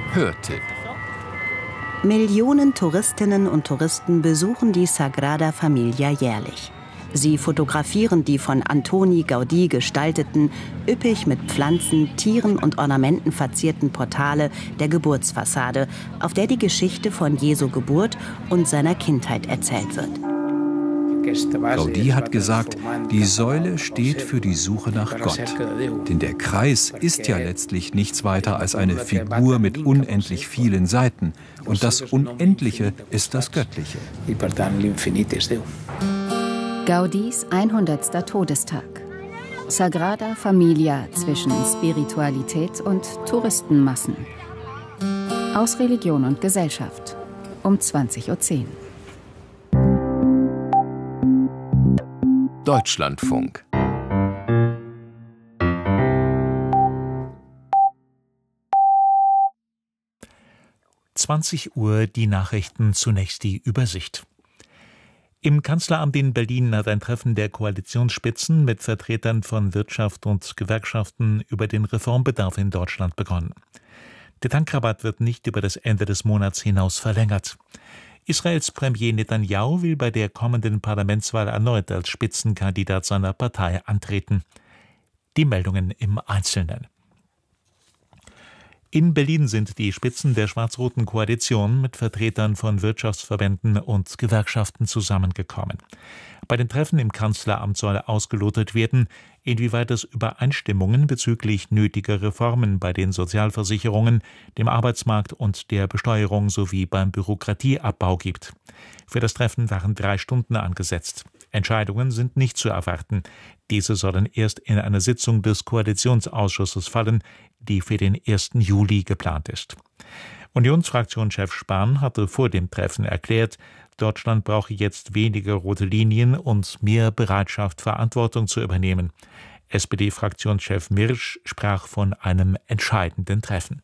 Hörtipp. Millionen Touristinnen und Touristen besuchen die Sagrada Familia jährlich. Sie fotografieren die von Antoni Gaudí gestalteten, üppig mit Pflanzen, Tieren und Ornamenten verzierten Portale der Geburtsfassade, auf der die Geschichte von Jesu Geburt und seiner Kindheit erzählt wird. Gaudí hat gesagt, die Säule steht für die Suche nach Gott. Denn der Kreis ist ja letztlich nichts weiter als eine Figur mit unendlich vielen Seiten. Und das Unendliche ist das Göttliche. Gaudís 100. Todestag. Sagrada Familia zwischen Spiritualität und Touristenmassen. Aus Religion und Gesellschaft. Um 20:10 Uhr. Deutschlandfunk. Uhr die Nachrichten, zunächst die Übersicht. Im Kanzleramt in Berlin hat ein Treffen der Koalitionsspitzen mit Vertretern von Wirtschaft und Gewerkschaften über den Reformbedarf in Deutschland begonnen. Der Tankrabatt wird nicht über das Ende des Monats hinaus verlängert. Israels Premier Netanyahu will bei der kommenden Parlamentswahl erneut als Spitzenkandidat seiner Partei antreten. Die Meldungen im Einzelnen. In Berlin sind die Spitzen der schwarz-roten Koalition mit Vertretern von Wirtschaftsverbänden und Gewerkschaften zusammengekommen. Bei den Treffen im Kanzleramt soll ausgelotet werden, inwieweit es Übereinstimmungen bezüglich nötiger Reformen bei den Sozialversicherungen, dem Arbeitsmarkt und der Besteuerung sowie beim Bürokratieabbau gibt. Für das Treffen waren 3 Stunden angesetzt. Entscheidungen sind nicht zu erwarten. Diese sollen erst in einer Sitzung des Koalitionsausschusses fallen, die für den 1. Juli geplant ist. Unionsfraktionschef Spahn hatte vor dem Treffen erklärt, Deutschland brauche jetzt weniger rote Linien und mehr Bereitschaft, Verantwortung zu übernehmen. SPD-Fraktionschef Mirsch sprach von einem entscheidenden Treffen.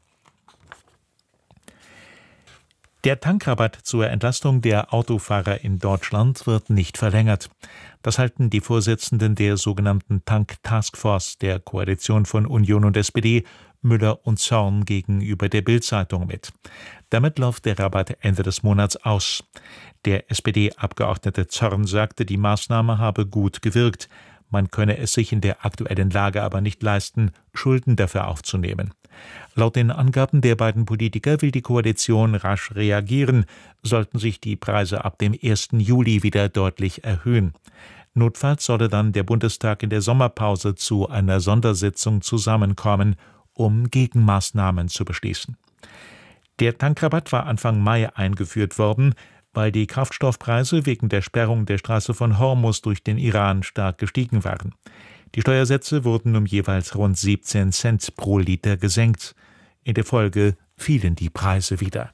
Der Tankrabatt zur Entlastung der Autofahrer in Deutschland wird nicht verlängert. Das halten die Vorsitzenden der sogenannten Tank-Taskforce der Koalition von Union und SPD, Müller und Zorn, gegenüber der Bild-Zeitung mit. Damit läuft der Rabatt Ende des Monats aus. Der SPD-Abgeordnete Zorn sagte, die Maßnahme habe gut gewirkt. Man könne es sich in der aktuellen Lage aber nicht leisten, Schulden dafür aufzunehmen. Laut den Angaben der beiden Politiker will die Koalition rasch reagieren, sollten sich die Preise ab dem 1. Juli wieder deutlich erhöhen. Notfalls solle dann der Bundestag in der Sommerpause zu einer Sondersitzung zusammenkommen, um Gegenmaßnahmen zu beschließen. Der Tankrabatt war Anfang Mai eingeführt worden, weil die Kraftstoffpreise wegen der Sperrung der Straße von Hormuz durch den Iran stark gestiegen waren. Die Steuersätze wurden um jeweils rund 17 Cent pro Liter gesenkt. In der Folge fielen die Preise wieder.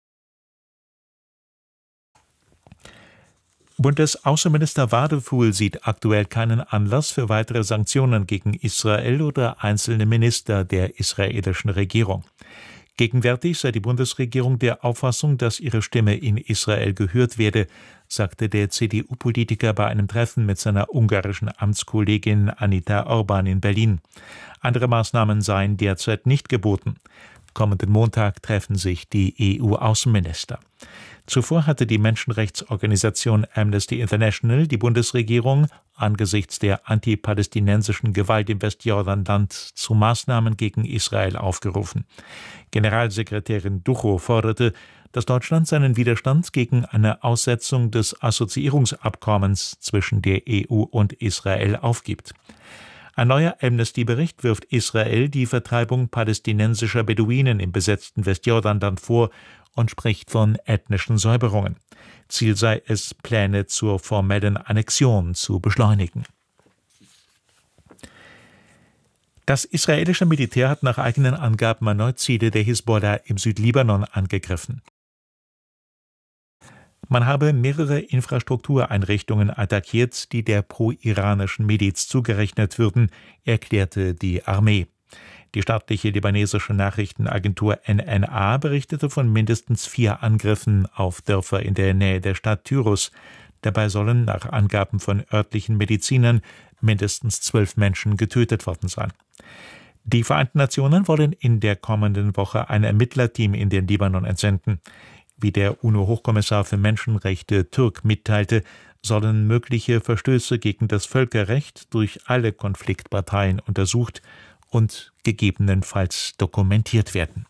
Bundesaußenminister Wadefuhl sieht aktuell keinen Anlass für weitere Sanktionen gegen Israel oder einzelne Minister der israelischen Regierung. Gegenwärtig sei die Bundesregierung der Auffassung, dass ihre Stimme in Israel gehört werde, sagte der CDU-Politiker bei einem Treffen mit seiner ungarischen Amtskollegin Anita Orban in Berlin. Andere Maßnahmen seien derzeit nicht geboten. Kommenden Montag treffen sich die EU-Außenminister. Zuvor hatte die Menschenrechtsorganisation Amnesty International die Bundesregierung angesichts der antipalästinensischen Gewalt im Westjordanland zu Maßnahmen gegen Israel aufgerufen. Generalsekretärin Duchow forderte, dass Deutschland seinen Widerstand gegen eine Aussetzung des Assoziierungsabkommens zwischen der EU und Israel aufgibt. Ein neuer Amnesty-Bericht wirft Israel die Vertreibung palästinensischer Beduinen im besetzten Westjordanland vor und spricht von ethnischen Säuberungen. Ziel sei es, Pläne zur formellen Annexion zu beschleunigen. Das israelische Militär hat nach eigenen Angaben erneut Ziele der Hisbollah im Südlibanon angegriffen. Man habe mehrere Infrastruktureinrichtungen attackiert, die der pro-iranischen Miliz zugerechnet würden, erklärte die Armee. Die staatliche libanesische Nachrichtenagentur NNA berichtete von mindestens 4 Angriffen auf Dörfer in der Nähe der Stadt Tyrus. Dabei sollen nach Angaben von örtlichen Medizinern mindestens 12 Menschen getötet worden sein. Die Vereinten Nationen wollen in der kommenden Woche ein Ermittlerteam in den Libanon entsenden. Wie der UNO-Hochkommissar für Menschenrechte Türk mitteilte, sollen mögliche Verstöße gegen das Völkerrecht durch alle Konfliktparteien untersucht und gegebenenfalls dokumentiert werden.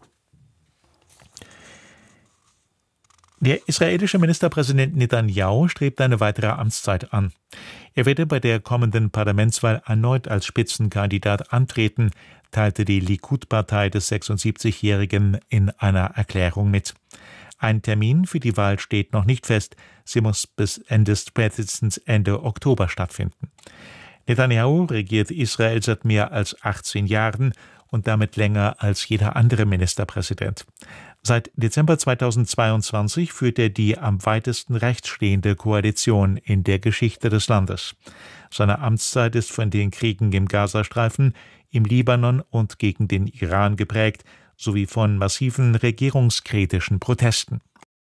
Der israelische Ministerpräsident Netanyahu strebt eine weitere Amtszeit an. Er werde bei der kommenden Parlamentswahl erneut als Spitzenkandidat antreten, teilte die Likud-Partei des 76-Jährigen in einer Erklärung mit. Ein Termin für die Wahl steht noch nicht fest, sie muss bis spätestens Ende Oktober stattfinden. Netanyahu regiert Israel seit mehr als 18 Jahren und damit länger als jeder andere Ministerpräsident. Seit Dezember 2022 führt er die am weitesten rechts stehende Koalition in der Geschichte des Landes. Seine Amtszeit ist von den Kriegen im Gazastreifen, im Libanon und gegen den Iran geprägt, sowie von massiven regierungskritischen Protesten.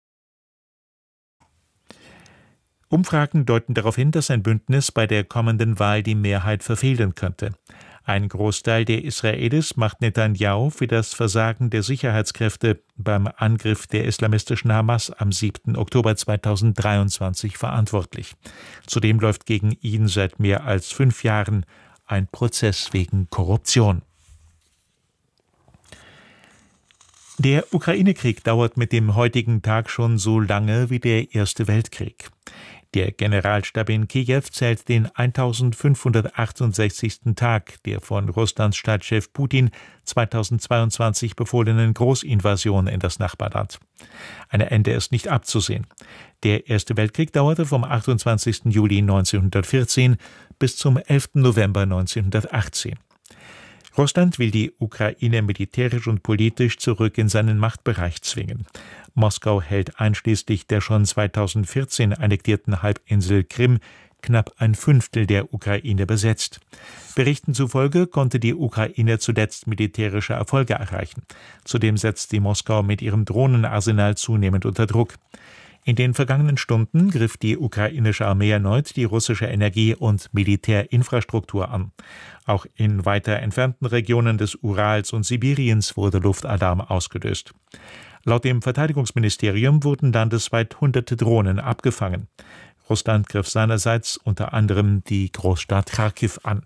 Umfragen deuten darauf hin, dass ein Bündnis bei der kommenden Wahl die Mehrheit verfehlen könnte. Ein Großteil der Israelis macht Netanyahu für das Versagen der Sicherheitskräfte beim Angriff der islamistischen Hamas am 7. Oktober 2023 verantwortlich. Zudem läuft gegen ihn seit mehr als 5 Jahren ein Prozess wegen Korruption. Der Ukraine-Krieg dauert mit dem heutigen Tag schon so lange wie der Erste Weltkrieg. Der Generalstab in Kiew zählt den 1568. Tag der von Russlands Staatschef Putin 2022 befohlenen Großinvasion in das Nachbarland. Ein Ende ist nicht abzusehen. Der Erste Weltkrieg dauerte vom 28. Juli 1914 bis zum 11. November 1918. Russland will die Ukraine militärisch und politisch zurück in seinen Machtbereich zwingen. Moskau hält einschließlich der schon 2014 annektierten Halbinsel Krim knapp 1/5 der Ukraine besetzt. Berichten zufolge konnte die Ukraine zuletzt militärische Erfolge erreichen. Zudem setzt sie Moskau mit ihrem Drohnenarsenal zunehmend unter Druck. In den vergangenen Stunden griff die ukrainische Armee erneut die russische Energie- und Militärinfrastruktur an. Auch in weiter entfernten Regionen des Urals und Sibiriens wurde Luftalarm ausgelöst. Laut dem Verteidigungsministerium wurden landesweit hunderte Drohnen abgefangen. Russland griff seinerseits unter anderem die Großstadt Charkiw an.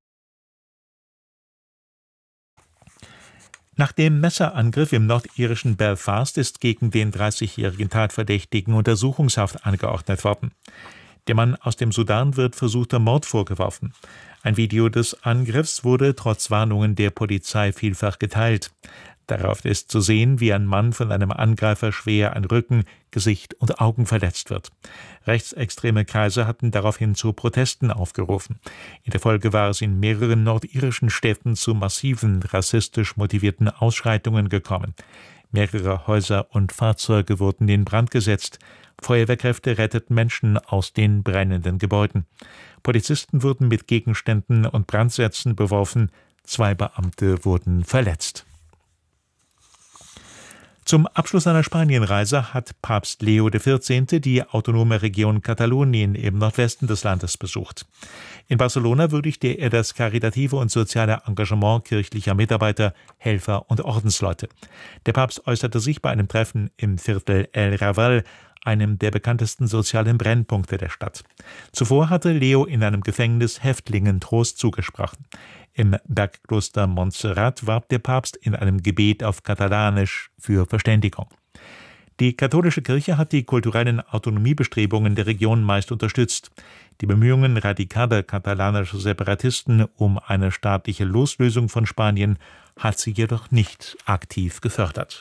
Nach dem Messerangriff im nordirischen Belfast ist gegen den 30-jährigen Tatverdächtigen Untersuchungshaft angeordnet worden. Der Mann aus dem Sudan wird versuchter Mord vorgeworfen. Ein Video des Angriffs wurde trotz Warnungen der Polizei vielfach geteilt. Darauf ist zu sehen, wie ein Mann von einem Angreifer schwer an Rücken, Gesicht und Augen verletzt wird. Rechtsextreme Kreise hatten daraufhin zu Protesten aufgerufen. In der Folge war es in mehreren nordirischen Städten zu massiven rassistisch motivierten Ausschreitungen gekommen. Mehrere Häuser und Fahrzeuge wurden in Brand gesetzt. Feuerwehrkräfte retteten Menschen aus den brennenden Gebäuden. Polizisten wurden mit Gegenständen und Brandsätzen beworfen. 2 Beamte wurden verletzt. Zum Abschluss seiner Spanienreise hat Papst Leo XIV. Die autonome Region Katalonien im Nordwesten des Landes besucht. In Barcelona würdigte er das karitative und soziale Engagement kirchlicher Mitarbeiter, Helfer und Ordensleute. Der Papst äußerte sich bei einem Treffen im Viertel El Raval, einem der bekanntesten sozialen Brennpunkte der Stadt. Zuvor hatte Leo in einem Gefängnis Häftlingen Trost zugesprochen. Im Bergkloster Montserrat warb der Papst in einem Gebet auf Katalanisch für Verständigung. Die katholische Kirche hat die kulturellen Autonomiebestrebungen der Region meist unterstützt. Die Bemühungen radikaler katalanischer Separatisten um eine staatliche Loslösung von Spanien hat sie jedoch nicht aktiv gefördert.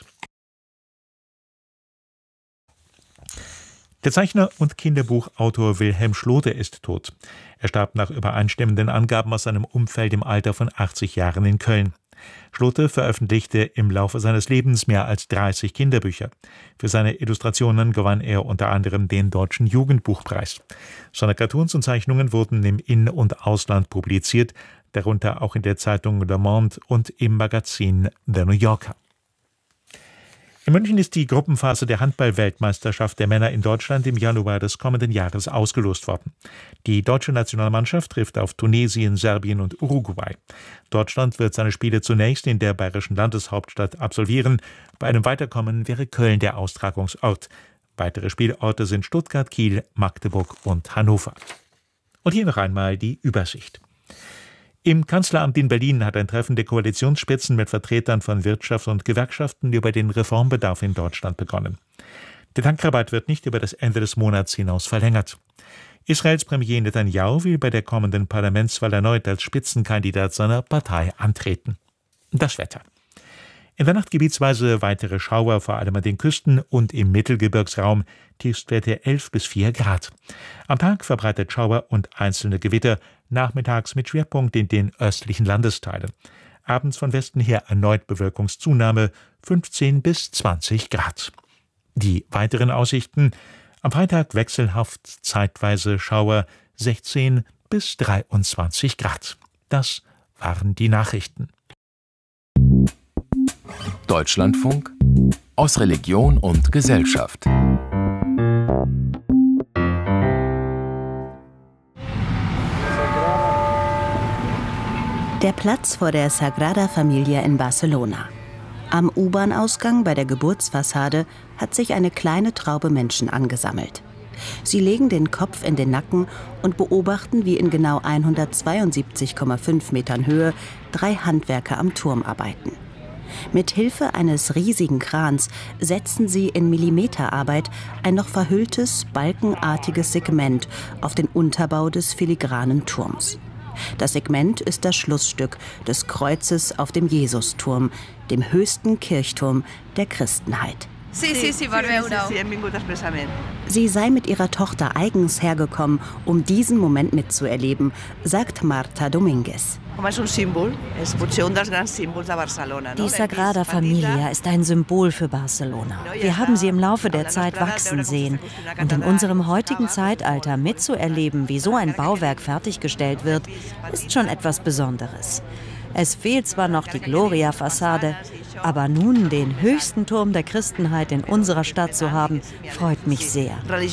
Der Zeichner und Kinderbuchautor Wilhelm Schlothe ist tot. Er starb nach übereinstimmenden Angaben aus seinem Umfeld im Alter von 80 Jahren in Köln. Schlothe veröffentlichte im Laufe seines Lebens mehr als 30 Kinderbücher. Für seine Illustrationen gewann er unter anderem den Deutschen Jugendbuchpreis. Seine Cartoons und Zeichnungen wurden im In- und Ausland publiziert, darunter auch in der Zeitung Le Monde und im Magazin The New Yorker. In München ist die Gruppenphase der Handball-Weltmeisterschaft der Männer in Deutschland im Januar des kommenden Jahres ausgelost worden. Die deutsche Nationalmannschaft trifft auf Tunesien, Serbien und Uruguay. Deutschland wird seine Spiele zunächst in der bayerischen Landeshauptstadt absolvieren. Bei einem Weiterkommen wäre Köln der Austragungsort. Weitere Spielorte sind Stuttgart, Kiel, Magdeburg und Hannover. Und hier noch einmal die Übersicht. Im Kanzleramt in Berlin hat ein Treffen der Koalitionsspitzen mit Vertretern von Wirtschaft und Gewerkschaften über den Reformbedarf in Deutschland begonnen. Der Tankrabatt wird nicht über das Ende des Monats hinaus verlängert. Israels Premier Netanyahu will bei der kommenden Parlamentswahl erneut als Spitzenkandidat seiner Partei antreten. Das Wetter. In der Nacht gebietsweise weitere Schauer, vor allem an den Küsten und im Mittelgebirgsraum, Tiefstwerte 11 bis 4 Grad. Am Tag verbreitet Schauer und einzelne Gewitter, nachmittags mit Schwerpunkt in den östlichen Landesteilen. Abends von Westen her erneut Bewölkungszunahme, 15 bis 20 Grad. Die weiteren Aussichten: am Freitag wechselhaft, zeitweise Schauer, 16 bis 23 Grad. Das waren die Nachrichten. Deutschlandfunk aus Religion und Gesellschaft. Der Platz vor der Sagrada Familia in Barcelona. Am U-Bahn-Ausgang bei der Geburtsfassade hat sich eine kleine Traube Menschen angesammelt. Sie legen den Kopf in den Nacken und beobachten, wie in genau 172,5 Metern Höhe 3 Handwerker am Turm arbeiten. Mit Hilfe eines riesigen Krans setzen sie in Millimeterarbeit ein noch verhülltes, balkenartiges Segment auf den Unterbau des filigranen Turms. Das Segment ist das Schlussstück des Kreuzes auf dem Jesusturm, dem höchsten Kirchturm der Christenheit. Sie sei mit ihrer Tochter eigens hergekommen, um diesen Moment mitzuerleben, sagt Marta Domínguez. Die Sagrada Familia ist ein Symbol für Barcelona. Wir haben sie im Laufe der Zeit wachsen sehen. Und in unserem heutigen Zeitalter mitzuerleben, wie so ein Bauwerk fertiggestellt wird, ist schon etwas Besonderes. Es fehlt zwar noch die Gloria-Fassade, aber nun den höchsten Turm der Christenheit in unserer Stadt zu haben, freut mich sehr.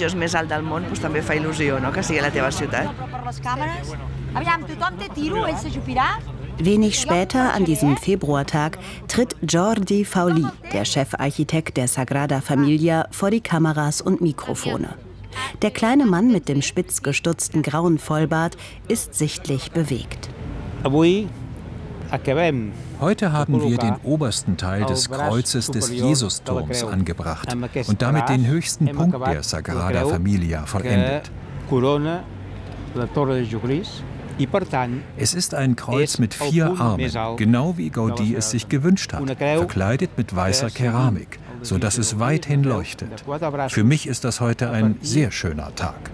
Wenig später an diesem Februartag tritt Jordi Fauli, der Chefarchitekt der Sagrada Familia, vor die Kameras und Mikrofone. Der kleine Mann mit dem spitz gestutzten grauen Vollbart ist sichtlich bewegt. Heute haben wir den obersten Teil des Kreuzes des Jesusturms angebracht und damit den höchsten Punkt der Sagrada Familia vollendet. Es ist ein Kreuz mit 4 Armen, genau wie Gaudí es sich gewünscht hat, verkleidet mit weißer Keramik, sodass es weithin leuchtet. Für mich ist das heute ein sehr schöner Tag.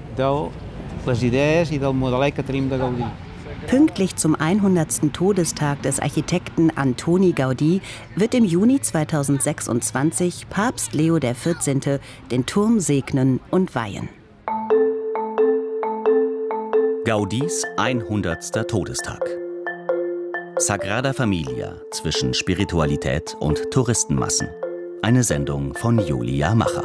Pünktlich zum 100. Todestag des Architekten Antoni Gaudí wird im Juni 2026 Papst Leo XIV. Den Turm segnen und weihen. Gaudís 100. Todestag. Sagrada Familia zwischen Spiritualität und Touristenmassen. Eine Sendung von Julia Macher.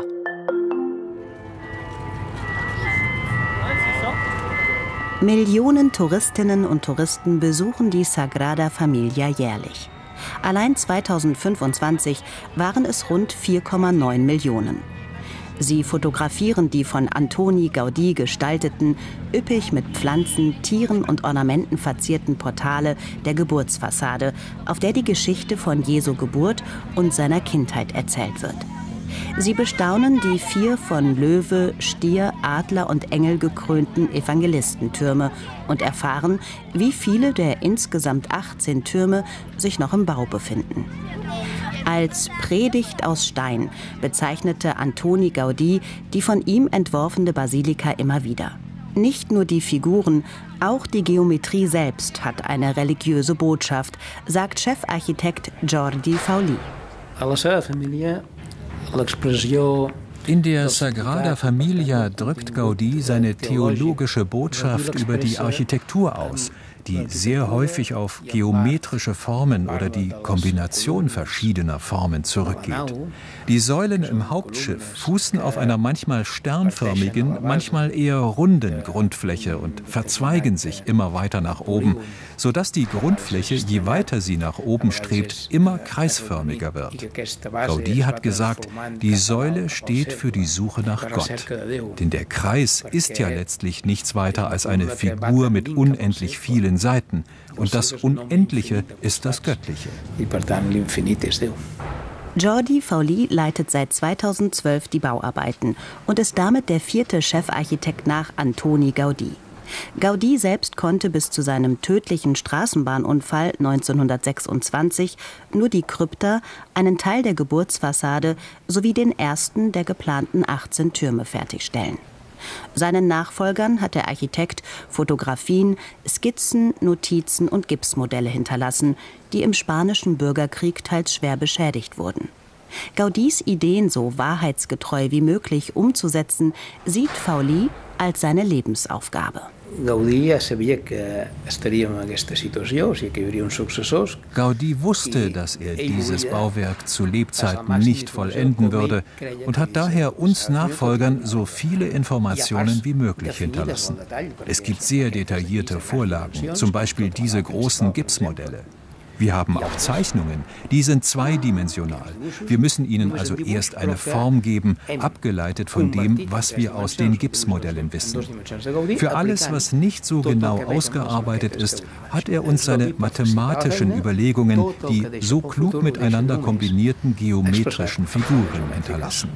Millionen Touristinnen und Touristen besuchen die Sagrada Familia jährlich. Allein 2025 waren es rund 4,9 Millionen. Sie fotografieren die von Antoni Gaudí gestalteten, üppig mit Pflanzen, Tieren und Ornamenten verzierten Portale der Geburtsfassade, auf der die Geschichte von Jesu Geburt und seiner Kindheit erzählt wird. Sie bestaunen die 4 von Löwe, Stier, Adler und Engel gekrönten Evangelistentürme und erfahren, wie viele der insgesamt 18 Türme sich noch im Bau befinden. Als Predigt aus Stein bezeichnete Antoni Gaudí die von ihm entworfene Basilika immer wieder. Nicht nur die Figuren, auch die Geometrie selbst hat eine religiöse Botschaft, sagt Chefarchitekt Jordi Fauli. In der Sagrada Familia drückt Gaudí seine theologische Botschaft über die Architektur aus, die sehr häufig auf geometrische Formen oder die Kombination verschiedener Formen zurückgeht. Die Säulen im Hauptschiff fußen auf einer manchmal sternförmigen, manchmal eher runden Grundfläche und verzweigen sich immer weiter nach oben, sodass die Grundfläche, je weiter sie nach oben strebt, immer kreisförmiger wird. Gaudí hat gesagt, die Säule steht für die Suche nach Gott. Denn der Kreis ist ja letztlich nichts weiter als eine Figur mit unendlich vielen Seiten. Und das Unendliche ist das Göttliche. Jordi Faullí leitet seit 2012 die Bauarbeiten und ist damit der 4. Chefarchitekt nach Antoni Gaudí. Gaudí selbst konnte bis zu seinem tödlichen Straßenbahnunfall 1926 nur die Krypta, einen Teil der Geburtsfassade sowie den ersten der geplanten 18 Türme fertigstellen. Seinen Nachfolgern hat der Architekt Fotografien, Skizzen, Notizen und Gipsmodelle hinterlassen, die im Spanischen Bürgerkrieg teils schwer beschädigt wurden. Gaudís Ideen so wahrheitsgetreu wie möglich umzusetzen, sieht Faullí als seine Lebensaufgabe. Gaudí wusste, dass er dieses Bauwerk zu Lebzeiten nicht vollenden würde und hat daher uns Nachfolgern so viele Informationen wie möglich hinterlassen. Es gibt sehr detaillierte Vorlagen, zum Beispiel diese großen Gipsmodelle. Wir haben auch Zeichnungen, die sind zweidimensional. Wir müssen ihnen also erst eine Form geben, abgeleitet von dem, was wir aus den Gipsmodellen wissen. Für alles, was nicht so genau ausgearbeitet ist, hat er uns seine mathematischen Überlegungen, die so klug miteinander kombinierten geometrischen Figuren hinterlassen.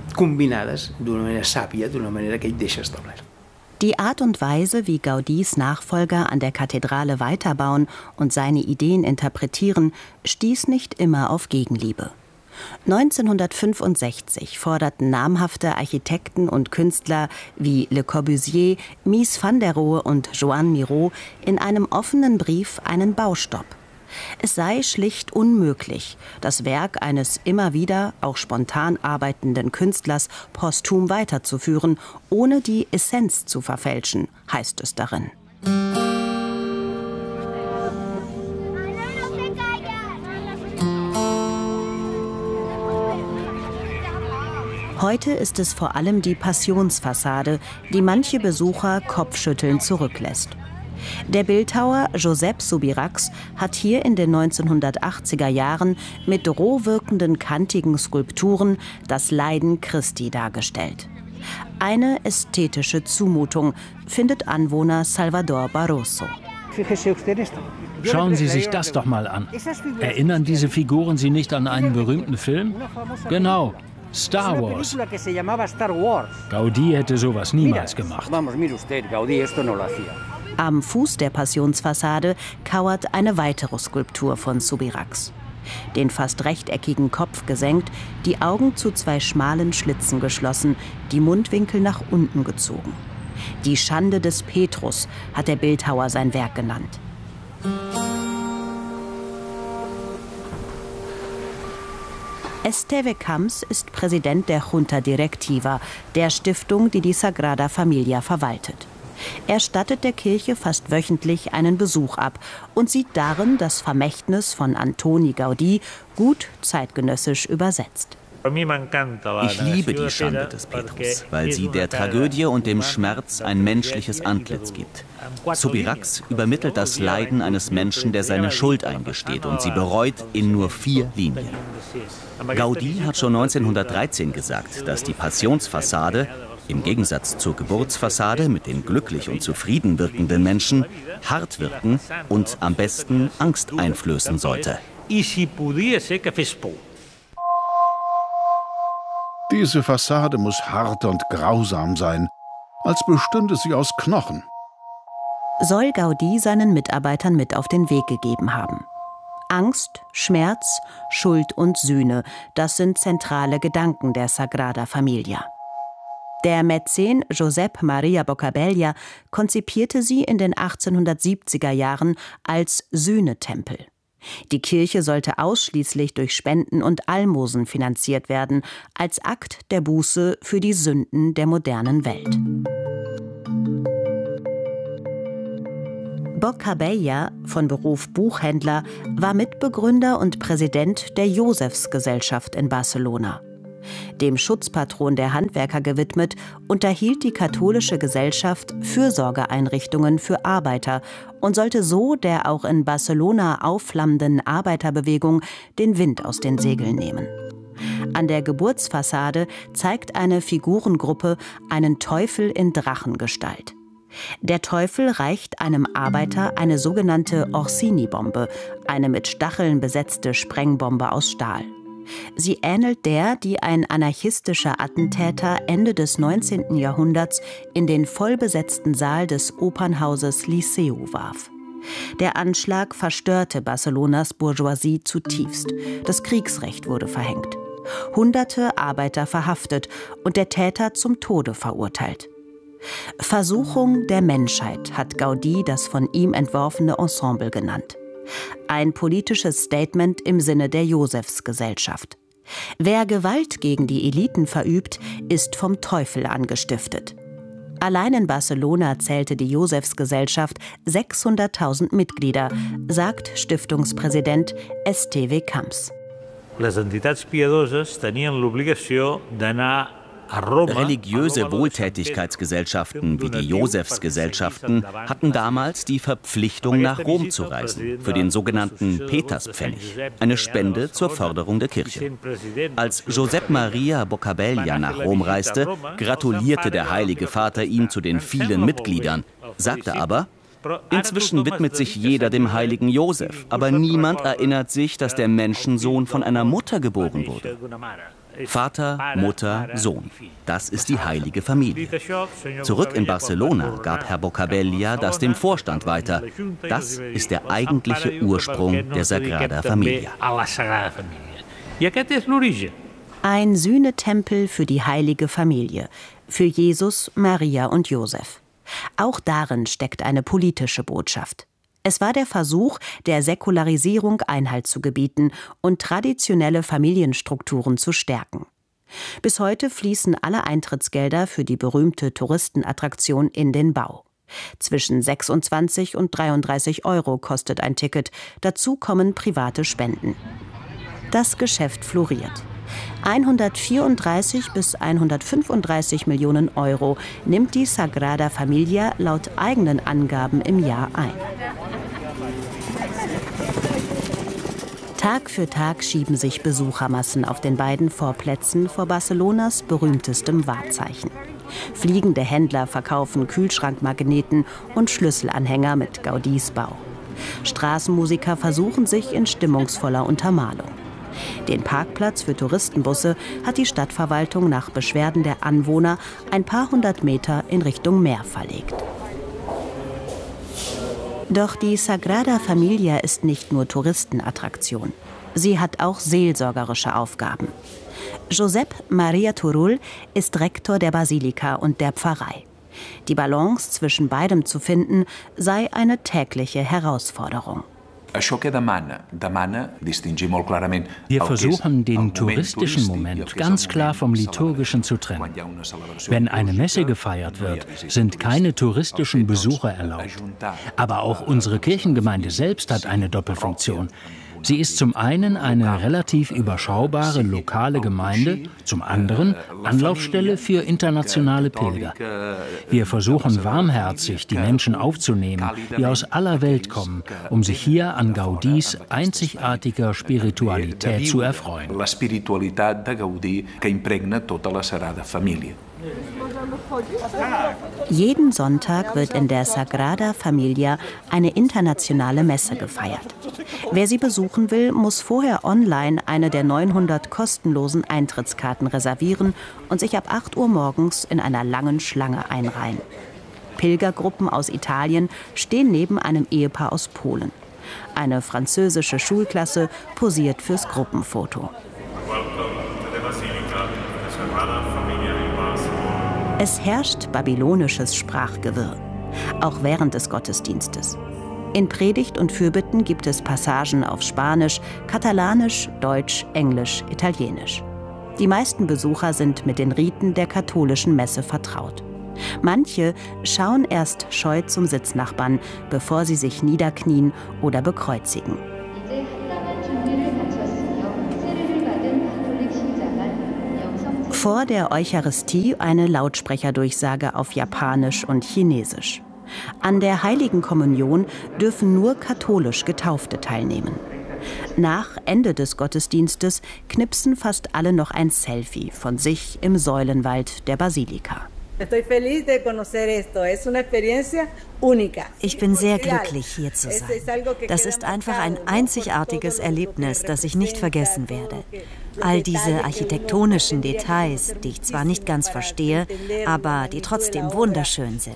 Die Art und Weise, wie Gaudís Nachfolger an der Kathedrale weiterbauen und seine Ideen interpretieren, stieß nicht immer auf Gegenliebe. 1965 forderten namhafte Architekten und Künstler wie Le Corbusier, Mies van der Rohe und Joan Miró in einem offenen Brief einen Baustopp. Es sei schlicht unmöglich, das Werk eines immer wieder, auch spontan arbeitenden Künstlers posthum weiterzuführen, ohne die Essenz zu verfälschen, heißt es darin. Heute ist es vor allem die Passionsfassade, die manche Besucher kopfschüttelnd zurücklässt. Der Bildhauer Josep Subirachs hat hier in den 1980er Jahren mit roh wirkenden kantigen Skulpturen das Leiden Christi dargestellt. Eine ästhetische Zumutung, findet Anwohner Salvador Barroso. Schauen Sie sich das doch mal an. Erinnern diese Figuren Sie nicht an einen berühmten Film? Genau, Star Wars. Gaudí hätte sowas niemals gemacht. Am Fuß der Passionsfassade kauert eine weitere Skulptur von Subirachs. Den fast rechteckigen Kopf gesenkt, die Augen zu zwei schmalen Schlitzen geschlossen, die Mundwinkel nach unten gezogen. Die Schande des Petrus hat der Bildhauer sein Werk genannt. Esteve Camps ist Präsident der Junta Directiva, der Stiftung, die die Sagrada Familia verwaltet. Er stattet der Kirche fast wöchentlich einen Besuch ab und sieht darin das Vermächtnis von Antoni Gaudí gut zeitgenössisch übersetzt. Ich liebe die Schande des Petrus, weil sie der Tragödie und dem Schmerz ein menschliches Antlitz gibt. Subirachs übermittelt das Leiden eines Menschen, der seine Schuld eingesteht und sie bereut in nur 4 Linien. Gaudí hat schon 1913 gesagt, dass die Passionsfassade im Gegensatz zur Geburtsfassade mit den glücklich und zufrieden wirkenden Menschen hart wirken und am besten Angst einflößen sollte. Diese Fassade muss hart und grausam sein, als bestünde sie aus Knochen. Soll Gaudí seinen Mitarbeitern mit auf den Weg gegeben haben. Angst, Schmerz, Schuld und Sühne, das sind zentrale Gedanken der Sagrada Familia. Der Mäzen Josep Maria Boccabella konzipierte sie in den 1870er Jahren als Sühnetempel. Die Kirche sollte ausschließlich durch Spenden und Almosen finanziert werden, als Akt der Buße für die Sünden der modernen Welt. Boccabella, von Beruf Buchhändler, war Mitbegründer und Präsident der Josefsgesellschaft in Barcelona. Dem Schutzpatron der Handwerker gewidmet, unterhielt die katholische Gesellschaft Fürsorgeeinrichtungen für Arbeiter und sollte so der auch in Barcelona aufflammenden Arbeiterbewegung den Wind aus den Segeln nehmen. An der Geburtsfassade zeigt eine Figurengruppe einen Teufel in Drachengestalt. Der Teufel reicht einem Arbeiter eine sogenannte Orsini-Bombe, eine mit Stacheln besetzte Sprengbombe aus Stahl. Sie ähnelt der, die ein anarchistischer Attentäter Ende des 19. Jahrhunderts in den vollbesetzten Saal des Opernhauses Liceu warf. Der Anschlag verstörte Barcelonas Bourgeoisie zutiefst. Das Kriegsrecht wurde verhängt. Hunderte Arbeiter verhaftet und der Täter zum Tode verurteilt. Versuchung der Menschheit hat Gaudí das von ihm entworfene Ensemble genannt. Ein politisches Statement im Sinne der Josefsgesellschaft. Wer Gewalt gegen die Eliten verübt, ist vom Teufel angestiftet. Allein in Barcelona zählte die Josefsgesellschaft 600.000 Mitglieder, sagt Stiftungspräsident Esteve Camps. Les entitats piadoses tenien l'obligació d'anar. Religiöse Wohltätigkeitsgesellschaften wie die Josefsgesellschaften hatten damals die Verpflichtung, nach Rom zu reisen, für den sogenannten Peterspfennig, eine Spende zur Förderung der Kirche. Als Josep Maria Boccabella nach Rom reiste, gratulierte der Heilige Vater ihm zu den vielen Mitgliedern, sagte aber: Inzwischen widmet sich jeder dem heiligen Josef, aber niemand erinnert sich, dass der Menschensohn von einer Mutter geboren wurde. Vater, Mutter, Sohn. Das ist die heilige Familie. Zurück in Barcelona gab Herr Boccabella das dem Vorstand weiter. Das ist der eigentliche Ursprung der Sagrada Familia. Ein Sühnetempel für die heilige Familie, für Jesus, Maria und Josef. Auch darin steckt eine politische Botschaft. Es war der Versuch, der Säkularisierung Einhalt zu gebieten und traditionelle Familienstrukturen zu stärken. Bis heute fließen alle Eintrittsgelder für die berühmte Touristenattraktion in den Bau. Zwischen 26 und 33 € kostet ein Ticket. Dazu kommen private Spenden. Das Geschäft floriert. 134 bis 135 Millionen € nimmt die Sagrada Familia laut eigenen Angaben im Jahr ein. Tag für Tag schieben sich Besuchermassen auf den beiden Vorplätzen vor Barcelonas berühmtestem Wahrzeichen. Fliegende Händler verkaufen Kühlschrankmagneten und Schlüsselanhänger mit Gaudís Bau. Straßenmusiker versuchen sich in stimmungsvoller Untermalung. Den Parkplatz für Touristenbusse hat die Stadtverwaltung nach Beschwerden der Anwohner ein paar hundert Meter in Richtung Meer verlegt. Doch die Sagrada Familia ist nicht nur Touristenattraktion. Sie hat auch seelsorgerische Aufgaben. Josep Maria Turull ist Rektor der Basilika und der Pfarrei. Die Balance zwischen beidem zu finden, sei eine tägliche Herausforderung. Wir versuchen, den touristischen Moment ganz klar vom liturgischen zu trennen. Wenn eine Messe gefeiert wird, sind keine touristischen Besucher erlaubt. Aber auch unsere Kirchengemeinde selbst hat eine Doppelfunktion. Sie ist zum einen eine relativ überschaubare lokale Gemeinde, zum anderen Anlaufstelle für internationale Pilger. Wir versuchen warmherzig, die Menschen aufzunehmen, die aus aller Welt kommen, um sich hier an Gaudís einzigartiger Spiritualität zu erfreuen. Jeden Sonntag wird in der Sagrada Familia eine internationale Messe gefeiert. Wer sie besuchen will, muss vorher online eine der 900 kostenlosen Eintrittskarten reservieren und sich ab 8 Uhr morgens in einer langen Schlange einreihen. Pilgergruppen aus Italien stehen neben einem Ehepaar aus Polen. Eine französische Schulklasse posiert fürs Gruppenfoto. Es herrscht babylonisches Sprachgewirr, auch während des Gottesdienstes. In Predigt und Fürbitten gibt es Passagen auf Spanisch, Katalanisch, Deutsch, Englisch, Italienisch. Die meisten Besucher sind mit den Riten der katholischen Messe vertraut. Manche schauen erst scheu zum Sitznachbarn, bevor sie sich niederknien oder bekreuzigen. Vor der Eucharistie eine Lautsprecherdurchsage auf Japanisch und Chinesisch. An der Heiligen Kommunion dürfen nur katholisch Getaufte teilnehmen. Nach Ende des Gottesdienstes knipsen fast alle noch ein Selfie von sich im Säulenwald der Basilika. Ich bin sehr glücklich, hier zu sein. Das ist einfach ein einzigartiges Erlebnis, das ich nicht vergessen werde. All diese architektonischen Details, die ich zwar nicht ganz verstehe, aber die trotzdem wunderschön sind.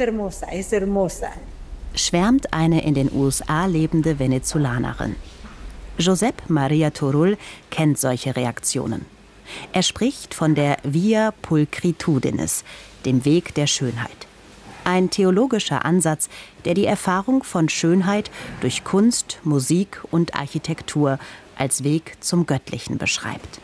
Schwärmt eine in den USA lebende Venezolanerin. Josep Maria Turull kennt solche Reaktionen. Er spricht von der Via Pulchritudinis, dem Weg der Schönheit. Ein theologischer Ansatz, der die Erfahrung von Schönheit durch Kunst, Musik und Architektur als Weg zum Göttlichen beschreibt.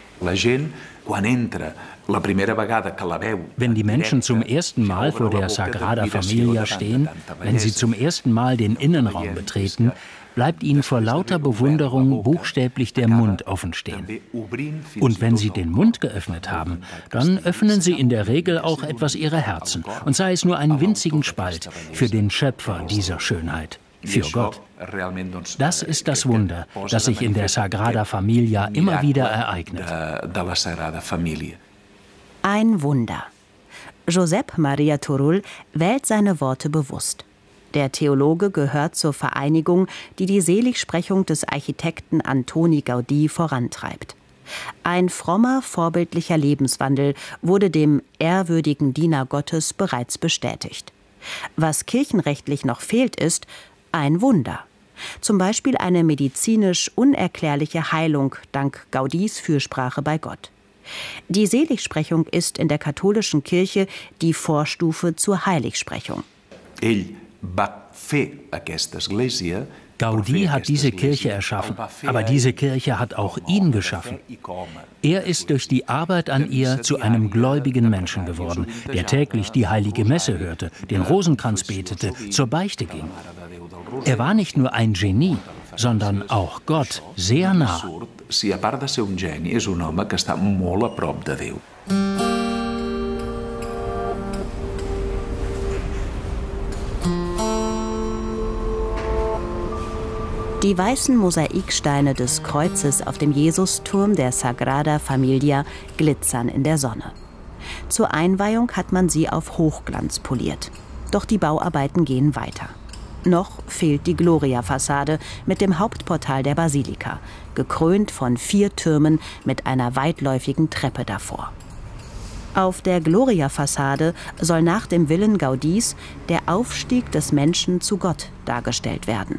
Wenn die Menschen zum ersten Mal vor der Sagrada Familia stehen, wenn sie zum ersten Mal den Innenraum betreten, bleibt ihnen vor lauter Bewunderung buchstäblich der Mund offen stehen. Und wenn sie den Mund geöffnet haben, dann öffnen sie in der Regel auch etwas ihrer Herzen, und sei es nur einen winzigen Spalt, für den Schöpfer dieser Schönheit, für Gott. Das ist das Wunder, das sich in der Sagrada Familia immer wieder ereignet. Ein Wunder. Josep Maria Turull wählt seine Worte bewusst. Der Theologe gehört zur Vereinigung, die die Seligsprechung des Architekten Antoni Gaudí vorantreibt. Ein frommer, vorbildlicher Lebenswandel wurde dem ehrwürdigen Diener Gottes bereits bestätigt. Was kirchenrechtlich noch fehlt, ist ein Wunder. Zum Beispiel eine medizinisch unerklärliche Heilung dank Gaudís Fürsprache bei Gott. Die Seligsprechung ist in der katholischen Kirche die Vorstufe zur Heiligsprechung. Gaudí hat diese Kirche erschaffen, aber diese Kirche hat auch ihn geschaffen. Er ist durch die Arbeit an ihr zu einem gläubigen Menschen geworden, der täglich die heilige Messe hörte, den Rosenkranz betete, zur Beichte ging. Er war nicht nur ein Genie, sondern auch Gott sehr nah. Die weißen Mosaiksteine des Kreuzes auf dem Jesusturm der Sagrada Familia glitzern in der Sonne. Zur Einweihung hat man sie auf Hochglanz poliert. Doch die Bauarbeiten gehen weiter. Noch fehlt die Gloria-Fassade mit dem Hauptportal der Basilika, gekrönt von 4 Türmen mit einer weitläufigen Treppe davor. Auf der Gloria-Fassade soll nach dem Willen Gaudís der Aufstieg des Menschen zu Gott dargestellt werden.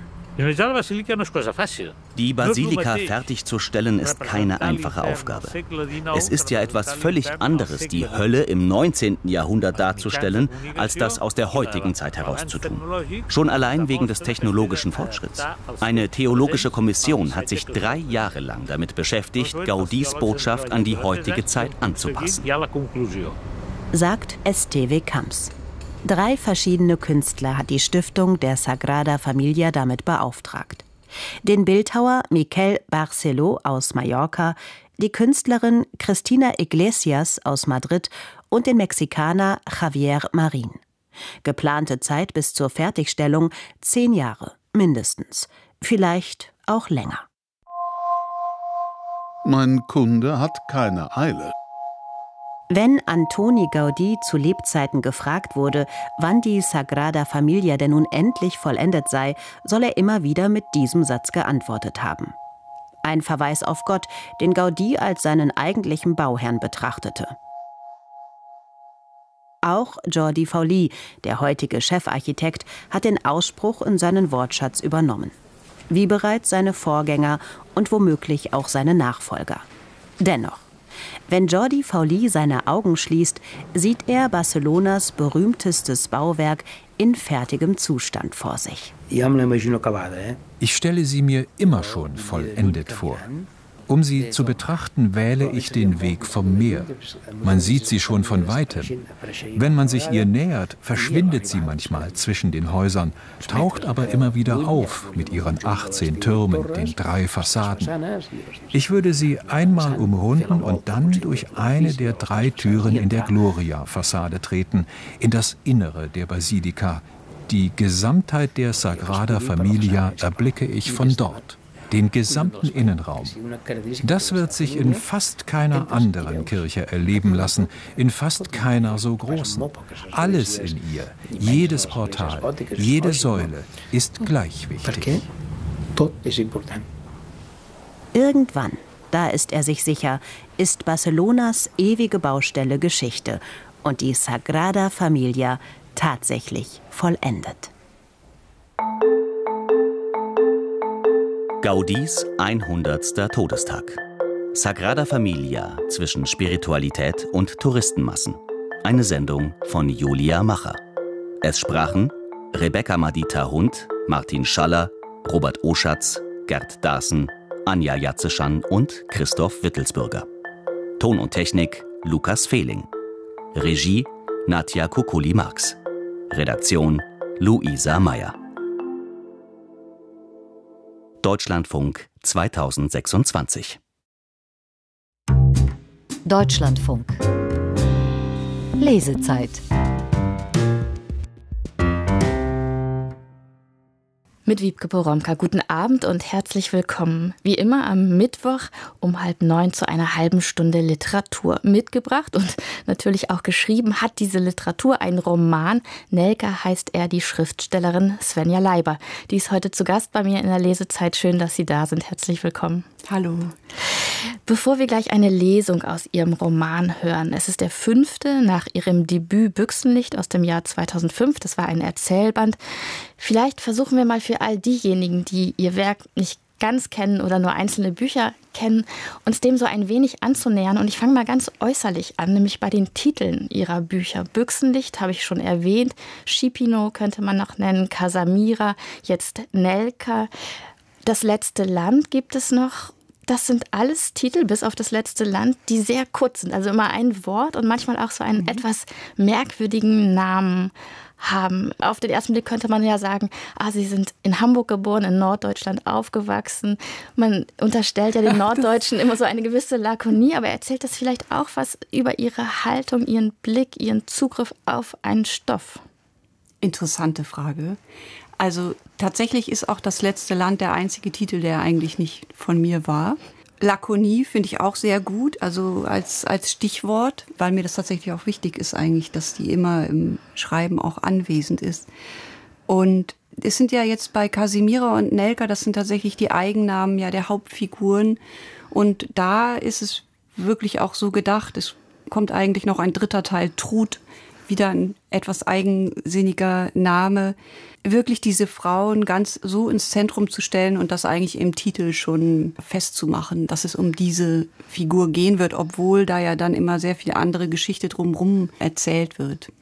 Die Basilika fertigzustellen ist keine einfache Aufgabe. Es ist ja etwas völlig anderes, die Hölle im 19. Jahrhundert darzustellen, als das aus der heutigen Zeit herauszutun. Schon allein wegen des technologischen Fortschritts. Eine theologische Kommission hat sich 3 Jahre lang damit beschäftigt, Gaudís Botschaft an die heutige Zeit anzupassen. Sagt STW Camps. 3 verschiedene Künstler hat die Stiftung der Sagrada Familia damit beauftragt. Den Bildhauer Miquel Barceló aus Mallorca, die Künstlerin Cristina Iglesias aus Madrid und den Mexikaner Javier Marin. Geplante Zeit bis zur Fertigstellung 10 Jahre, mindestens. Vielleicht auch länger. Mein Kunde hat keine Eile. Wenn Antoni Gaudí zu Lebzeiten gefragt wurde, wann die Sagrada Familia denn nun endlich vollendet sei, soll er immer wieder mit diesem Satz geantwortet haben. Ein Verweis auf Gott, den Gaudí als seinen eigentlichen Bauherrn betrachtete. Auch Jordi Faullí, der heutige Chefarchitekt, hat den Ausspruch in seinen Wortschatz übernommen. Wie bereits seine Vorgänger und womöglich auch seine Nachfolger. Dennoch, wenn Jordi Faullí seine Augen schließt, sieht er Barcelonas berühmtestes Bauwerk in fertigem Zustand vor sich. Ich stelle sie mir immer schon vollendet vor. Um sie zu betrachten, wähle ich den Weg vom Meer. Man sieht sie schon von weitem. Wenn man sich ihr nähert, verschwindet sie manchmal zwischen den Häusern, taucht aber immer wieder auf mit ihren 18 Türmen, den 3 Fassaden. Ich würde sie einmal umrunden und dann durch eine der 3 Türen in der Gloria-Fassade treten, in das Innere der Basilika. Die Gesamtheit der Sagrada Familia erblicke ich von dort. Den gesamten Innenraum. Das wird sich in fast keiner anderen Kirche erleben lassen, in fast keiner so großen. Alles in ihr, jedes Portal, jede Säule ist gleich wichtig. Irgendwann, da ist er sich sicher, ist Barcelonas ewige Baustelle Geschichte und die Sagrada Familia tatsächlich vollendet. Gaudís 100. Todestag. Sagrada Familia zwischen Spiritualität und Touristenmassen. Eine Sendung von Julia Macher. Es sprachen Rebecca Madita Hund, Martin Schaller, Robert Oschatz, Gerd Daaßen, Anja Jatzeschan und Christoph Wittelsbürger. Ton und Technik Lukas Fehling. Regie Nadja Kukuli-Marx. Redaktion Luisa Meyer. Deutschlandfunk 2026. Deutschlandfunk. Lesezeit. Mit Wiebke Poromka. Guten Abend und herzlich willkommen. Wie immer am Mittwoch um 8:30 zu einer halben Stunde Literatur. Mitgebracht und natürlich auch geschrieben hat diese Literatur ein Roman. Nelka heißt er, die Schriftstellerin Svenja Leiber. Die ist heute zu Gast bei mir in der Lesezeit. Schön, dass Sie da sind. Herzlich willkommen. Hallo. Bevor wir gleich eine Lesung aus Ihrem Roman hören, es ist der 5. nach Ihrem Debüt Büchsenlicht aus dem Jahr 2005. Das war ein Erzählband. Vielleicht versuchen wir mal für all diejenigen, die Ihr Werk nicht ganz kennen oder nur einzelne Bücher kennen, uns dem so ein wenig anzunähern. Und ich fange mal ganz äußerlich an, nämlich bei den Titeln Ihrer Bücher. Büchsenlicht habe ich schon erwähnt, Scipino könnte man noch nennen, Casamira, jetzt Nelka. Das letzte Land gibt es noch. Das sind alles Titel, bis auf das letzte Land, die sehr kurz sind. Also immer ein Wort und manchmal auch so einen etwas merkwürdigen Namen haben. Auf den ersten Blick könnte man ja sagen, Sie sind in Hamburg geboren, in Norddeutschland aufgewachsen. Man unterstellt ja den Norddeutschen immer so eine gewisse Lakonie, aber erzählt das vielleicht auch was über Ihre Haltung, Ihren Blick, Ihren Zugriff auf einen Stoff? Interessante Frage. Also tatsächlich ist auch das letzte Land der einzige Titel, der eigentlich nicht von mir war. Lakonie finde ich auch sehr gut, also als Stichwort, weil mir das tatsächlich auch wichtig ist eigentlich, dass die immer im Schreiben auch anwesend ist. Und es sind ja jetzt bei Casimira und Nelka, das sind tatsächlich die Eigennamen ja der Hauptfiguren. Und da ist es wirklich auch so gedacht, es kommt eigentlich noch ein dritter Teil, Trud, wieder ein etwas eigensinniger Name, wirklich diese Frauen ganz so ins Zentrum zu stellen und das eigentlich im Titel schon festzumachen, dass es um diese Figur gehen wird, obwohl da ja dann immer sehr viel andere Geschichte drumherum erzählt wird.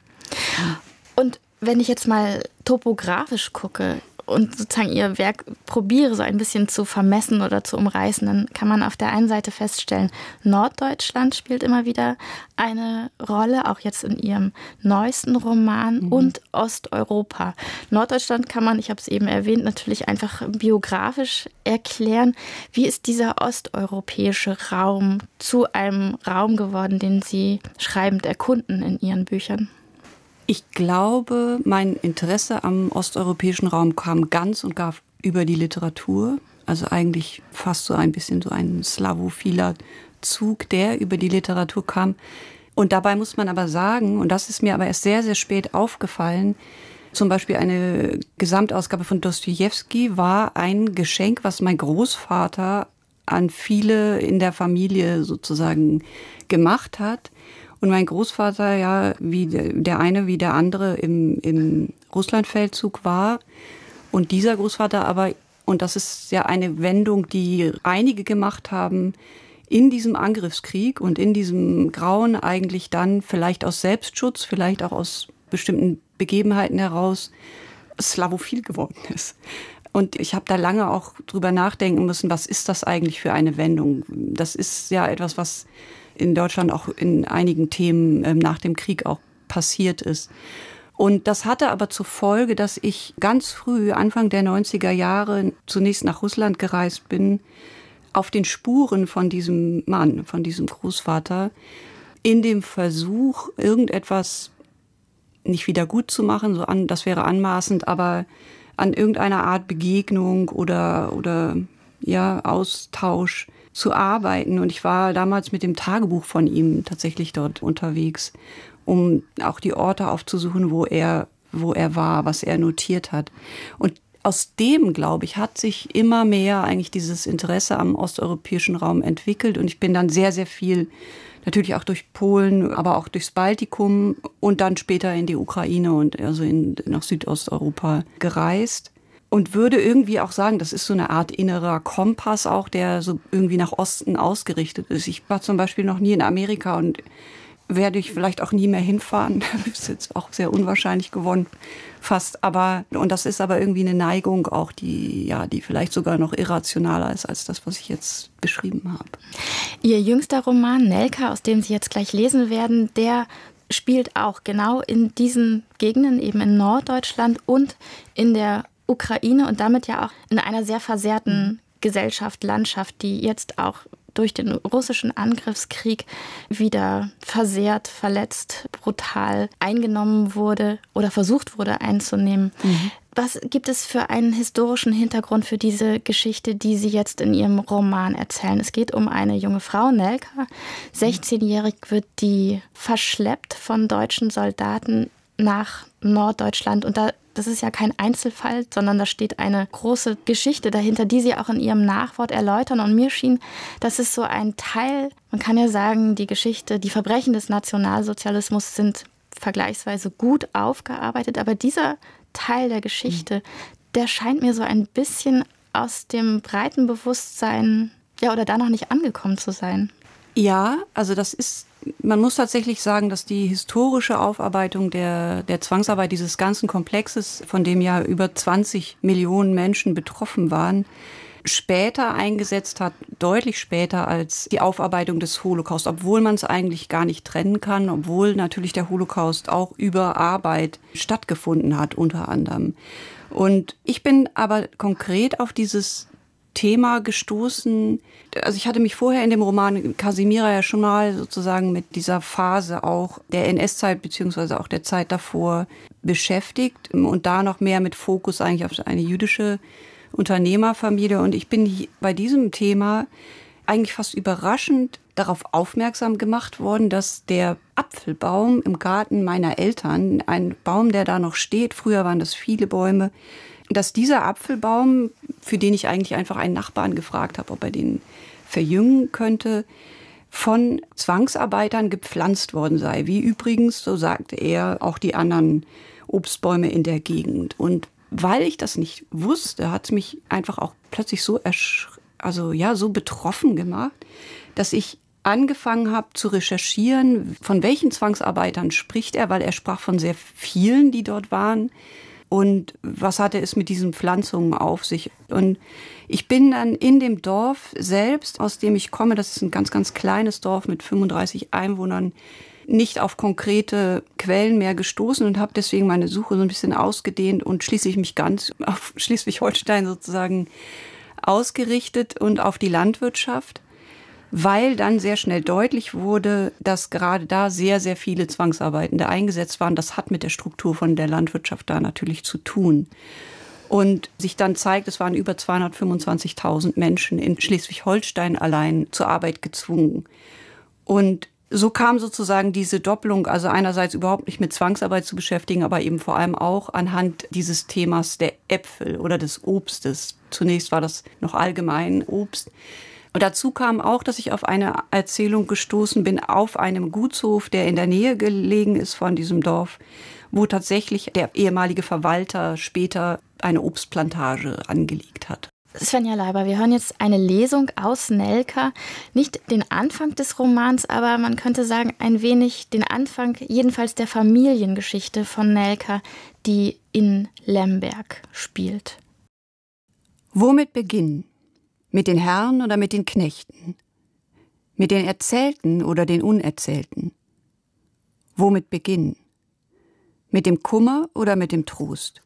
Und wenn ich jetzt mal topografisch gucke und sozusagen Ihr Werk probiere so ein bisschen zu vermessen oder zu umreißen, dann kann man auf der einen Seite feststellen, Norddeutschland spielt immer wieder eine Rolle, auch jetzt in Ihrem neuesten Roman, und Osteuropa. Norddeutschland kann man, ich habe es eben erwähnt, natürlich einfach biografisch erklären. Wie ist dieser osteuropäische Raum zu einem Raum geworden, den Sie schreibend erkunden in Ihren Büchern? Ich glaube, mein Interesse am osteuropäischen Raum kam ganz und gar über die Literatur. Also eigentlich fast so ein bisschen so ein slavophiler Zug, der über die Literatur kam. Und dabei muss man aber sagen, und das ist mir aber erst sehr, sehr spät aufgefallen, zum Beispiel eine Gesamtausgabe von Dostojewski war ein Geschenk, was mein Großvater an viele in der Familie sozusagen gemacht hat. Und mein Großvater, ja, wie der eine, wie der andere im Russlandfeldzug war. Und dieser Großvater aber, und das ist ja eine Wendung, die einige gemacht haben, in diesem Angriffskrieg und in diesem Grauen eigentlich dann vielleicht aus Selbstschutz, vielleicht auch aus bestimmten Begebenheiten heraus slavophil geworden ist. Und ich habe da lange auch drüber nachdenken müssen, was ist das eigentlich für eine Wendung? Das ist ja etwas, was in Deutschland auch in einigen Themen nach dem Krieg auch passiert ist. Und das hatte aber zur Folge, dass ich ganz früh, Anfang der 90er Jahre, zunächst nach Russland gereist bin, auf den Spuren von diesem Mann, von diesem Großvater, in dem Versuch, irgendetwas nicht wieder gut zu machen, das wäre anmaßend, aber an irgendeiner Art Begegnung oder Austausch zu arbeiten. Und ich war damals mit dem Tagebuch von ihm tatsächlich dort unterwegs, um auch die Orte aufzusuchen, wo er war, was er notiert hat. Und aus dem, glaube ich, hat sich immer mehr eigentlich dieses Interesse am osteuropäischen Raum entwickelt. Und ich bin dann sehr, sehr viel, natürlich auch durch Polen, aber auch durchs Baltikum und dann später in die Ukraine und also nach Südosteuropa gereist. Und würde irgendwie auch sagen, das ist so eine Art innerer Kompass auch, der so irgendwie nach Osten ausgerichtet ist. Ich war zum Beispiel noch nie in Amerika und werde ich vielleicht auch nie mehr hinfahren. Das ist jetzt auch sehr unwahrscheinlich geworden, fast. Und das ist aber irgendwie eine Neigung auch, die vielleicht sogar noch irrationaler ist als das, was ich jetzt beschrieben habe. Ihr jüngster Roman Nelka, aus dem Sie jetzt gleich lesen werden, der spielt auch genau in diesen Gegenden, eben in Norddeutschland und in der Ukraine und damit ja auch in einer sehr versehrten Gesellschaft, Landschaft, die jetzt auch durch den russischen Angriffskrieg wieder versehrt, verletzt, brutal eingenommen wurde oder versucht wurde einzunehmen. Was gibt es für einen historischen Hintergrund für diese Geschichte, die Sie jetzt in Ihrem Roman erzählen? Es geht um eine junge Frau, Nelka. 16-jährig wird die verschleppt von deutschen Soldaten nach Norddeutschland. Und das ist ja kein Einzelfall, sondern da steht eine große Geschichte dahinter, die Sie auch in Ihrem Nachwort erläutern. Und mir schien, das ist so ein Teil, man kann ja sagen, die Verbrechen des Nationalsozialismus sind vergleichsweise gut aufgearbeitet. Aber dieser Teil der Geschichte, der scheint mir so ein bisschen aus dem breiten Bewusstsein, oder da noch nicht angekommen zu sein. Ja, also man muss tatsächlich sagen, dass die historische Aufarbeitung der Zwangsarbeit dieses ganzen Komplexes, von dem ja über 20 Millionen Menschen betroffen waren, später eingesetzt hat, deutlich später als die Aufarbeitung des Holocaust, obwohl man es eigentlich gar nicht trennen kann, obwohl natürlich der Holocaust auch über Arbeit stattgefunden hat, unter anderem. Und ich bin aber konkret auf dieses Thema gestoßen. Also ich hatte mich vorher in dem Roman Kasimira ja schon mal sozusagen mit dieser Phase auch der NS-Zeit beziehungsweise auch der Zeit davor beschäftigt und da noch mehr mit Fokus eigentlich auf eine jüdische Unternehmerfamilie. Und ich bin bei diesem Thema eigentlich fast überraschend darauf aufmerksam gemacht worden, dass der Apfelbaum im Garten meiner Eltern, ein Baum, der da noch steht, früher waren das viele Bäume, dass dieser Apfelbaum, für den ich eigentlich einfach einen Nachbarn gefragt habe, ob er den verjüngen könnte, von Zwangsarbeitern gepflanzt worden sei. Wie übrigens, so sagte er, auch die anderen Obstbäume in der Gegend. Und weil ich das nicht wusste, hat es mich einfach auch plötzlich so betroffen gemacht, dass ich angefangen habe zu recherchieren, von welchen Zwangsarbeitern spricht er, weil er sprach von sehr vielen, die dort waren. Und was hatte es mit diesen Pflanzungen auf sich? Und ich bin dann in dem Dorf selbst, aus dem ich komme, das ist ein ganz, ganz kleines Dorf mit 35 Einwohnern, nicht auf konkrete Quellen mehr gestoßen und habe deswegen meine Suche so ein bisschen ausgedehnt und schließlich mich ganz auf Schleswig-Holstein sozusagen ausgerichtet und auf die Landwirtschaft, weil dann sehr schnell deutlich wurde, dass gerade da sehr, sehr viele Zwangsarbeitende eingesetzt waren. Das hat mit der Struktur von der Landwirtschaft da natürlich zu tun. Und sich dann zeigt, es waren über 225.000 Menschen in Schleswig-Holstein allein zur Arbeit gezwungen. Und so kam sozusagen diese Doppelung, also einerseits überhaupt nicht mit Zwangsarbeit zu beschäftigen, aber eben vor allem auch anhand dieses Themas der Äpfel oder des Obstes. Zunächst war das noch allgemein Obst. Und dazu kam auch, dass ich auf eine Erzählung gestoßen bin, auf einem Gutshof, der in der Nähe gelegen ist von diesem Dorf, wo tatsächlich der ehemalige Verwalter später eine Obstplantage angelegt hat. Svenja Leiber, wir hören jetzt eine Lesung aus Nelka. Nicht den Anfang des Romans, aber man könnte sagen, ein wenig den Anfang, jedenfalls der Familiengeschichte von Nelka, die in Lemberg spielt. Womit beginnen? Mit den Herren oder mit den Knechten? Mit den Erzählten oder den Unerzählten? Womit beginnen? Mit dem Kummer oder mit dem Trost?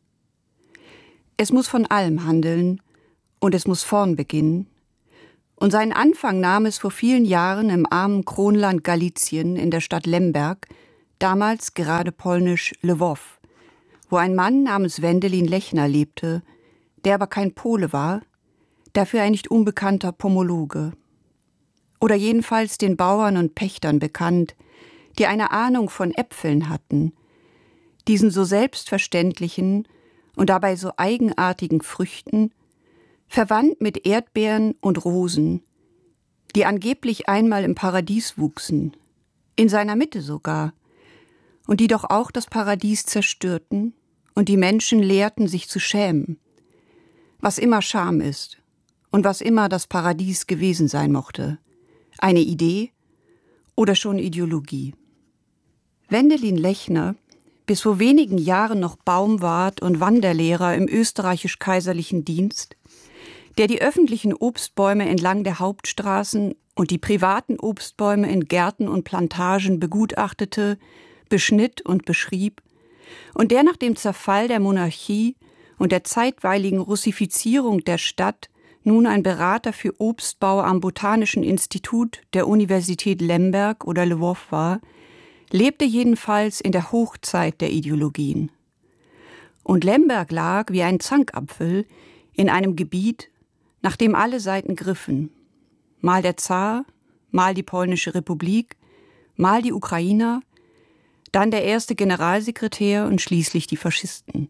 Es muss von allem handeln und es muss vorn beginnen. Und seinen Anfang nahm es vor vielen Jahren im armen Kronland Galizien in der Stadt Lemberg, damals gerade polnisch Lwow, wo ein Mann namens Wendelin Lechner lebte, der aber kein Pole war, dafür ein nicht unbekannter Pomologe. Oder jedenfalls den Bauern und Pächtern bekannt, die eine Ahnung von Äpfeln hatten, diesen so selbstverständlichen und dabei so eigenartigen Früchten, verwandt mit Erdbeeren und Rosen, die angeblich einmal im Paradies wuchsen, in seiner Mitte sogar, und die doch auch das Paradies zerstörten und die Menschen lehrten, sich zu schämen, was immer Scham ist und was immer das Paradies gewesen sein mochte, eine Idee oder schon Ideologie. Wendelin Lechner, bis vor wenigen Jahren noch Baumwart und Wanderlehrer im österreichisch-kaiserlichen Dienst, der die öffentlichen Obstbäume entlang der Hauptstraßen und die privaten Obstbäume in Gärten und Plantagen begutachtete, beschnitt und beschrieb, und der nach dem Zerfall der Monarchie und der zeitweiligen Russifizierung der Stadt nun ein Berater für Obstbau am Botanischen Institut der Universität Lemberg oder Lwow war, lebte jedenfalls in der Hochzeit der Ideologien. Und Lemberg lag wie ein Zankapfel in einem Gebiet, nach dem alle Seiten griffen. Mal der Zar, mal die Polnische Republik, mal die Ukrainer, dann der erste Generalsekretär und schließlich die Faschisten.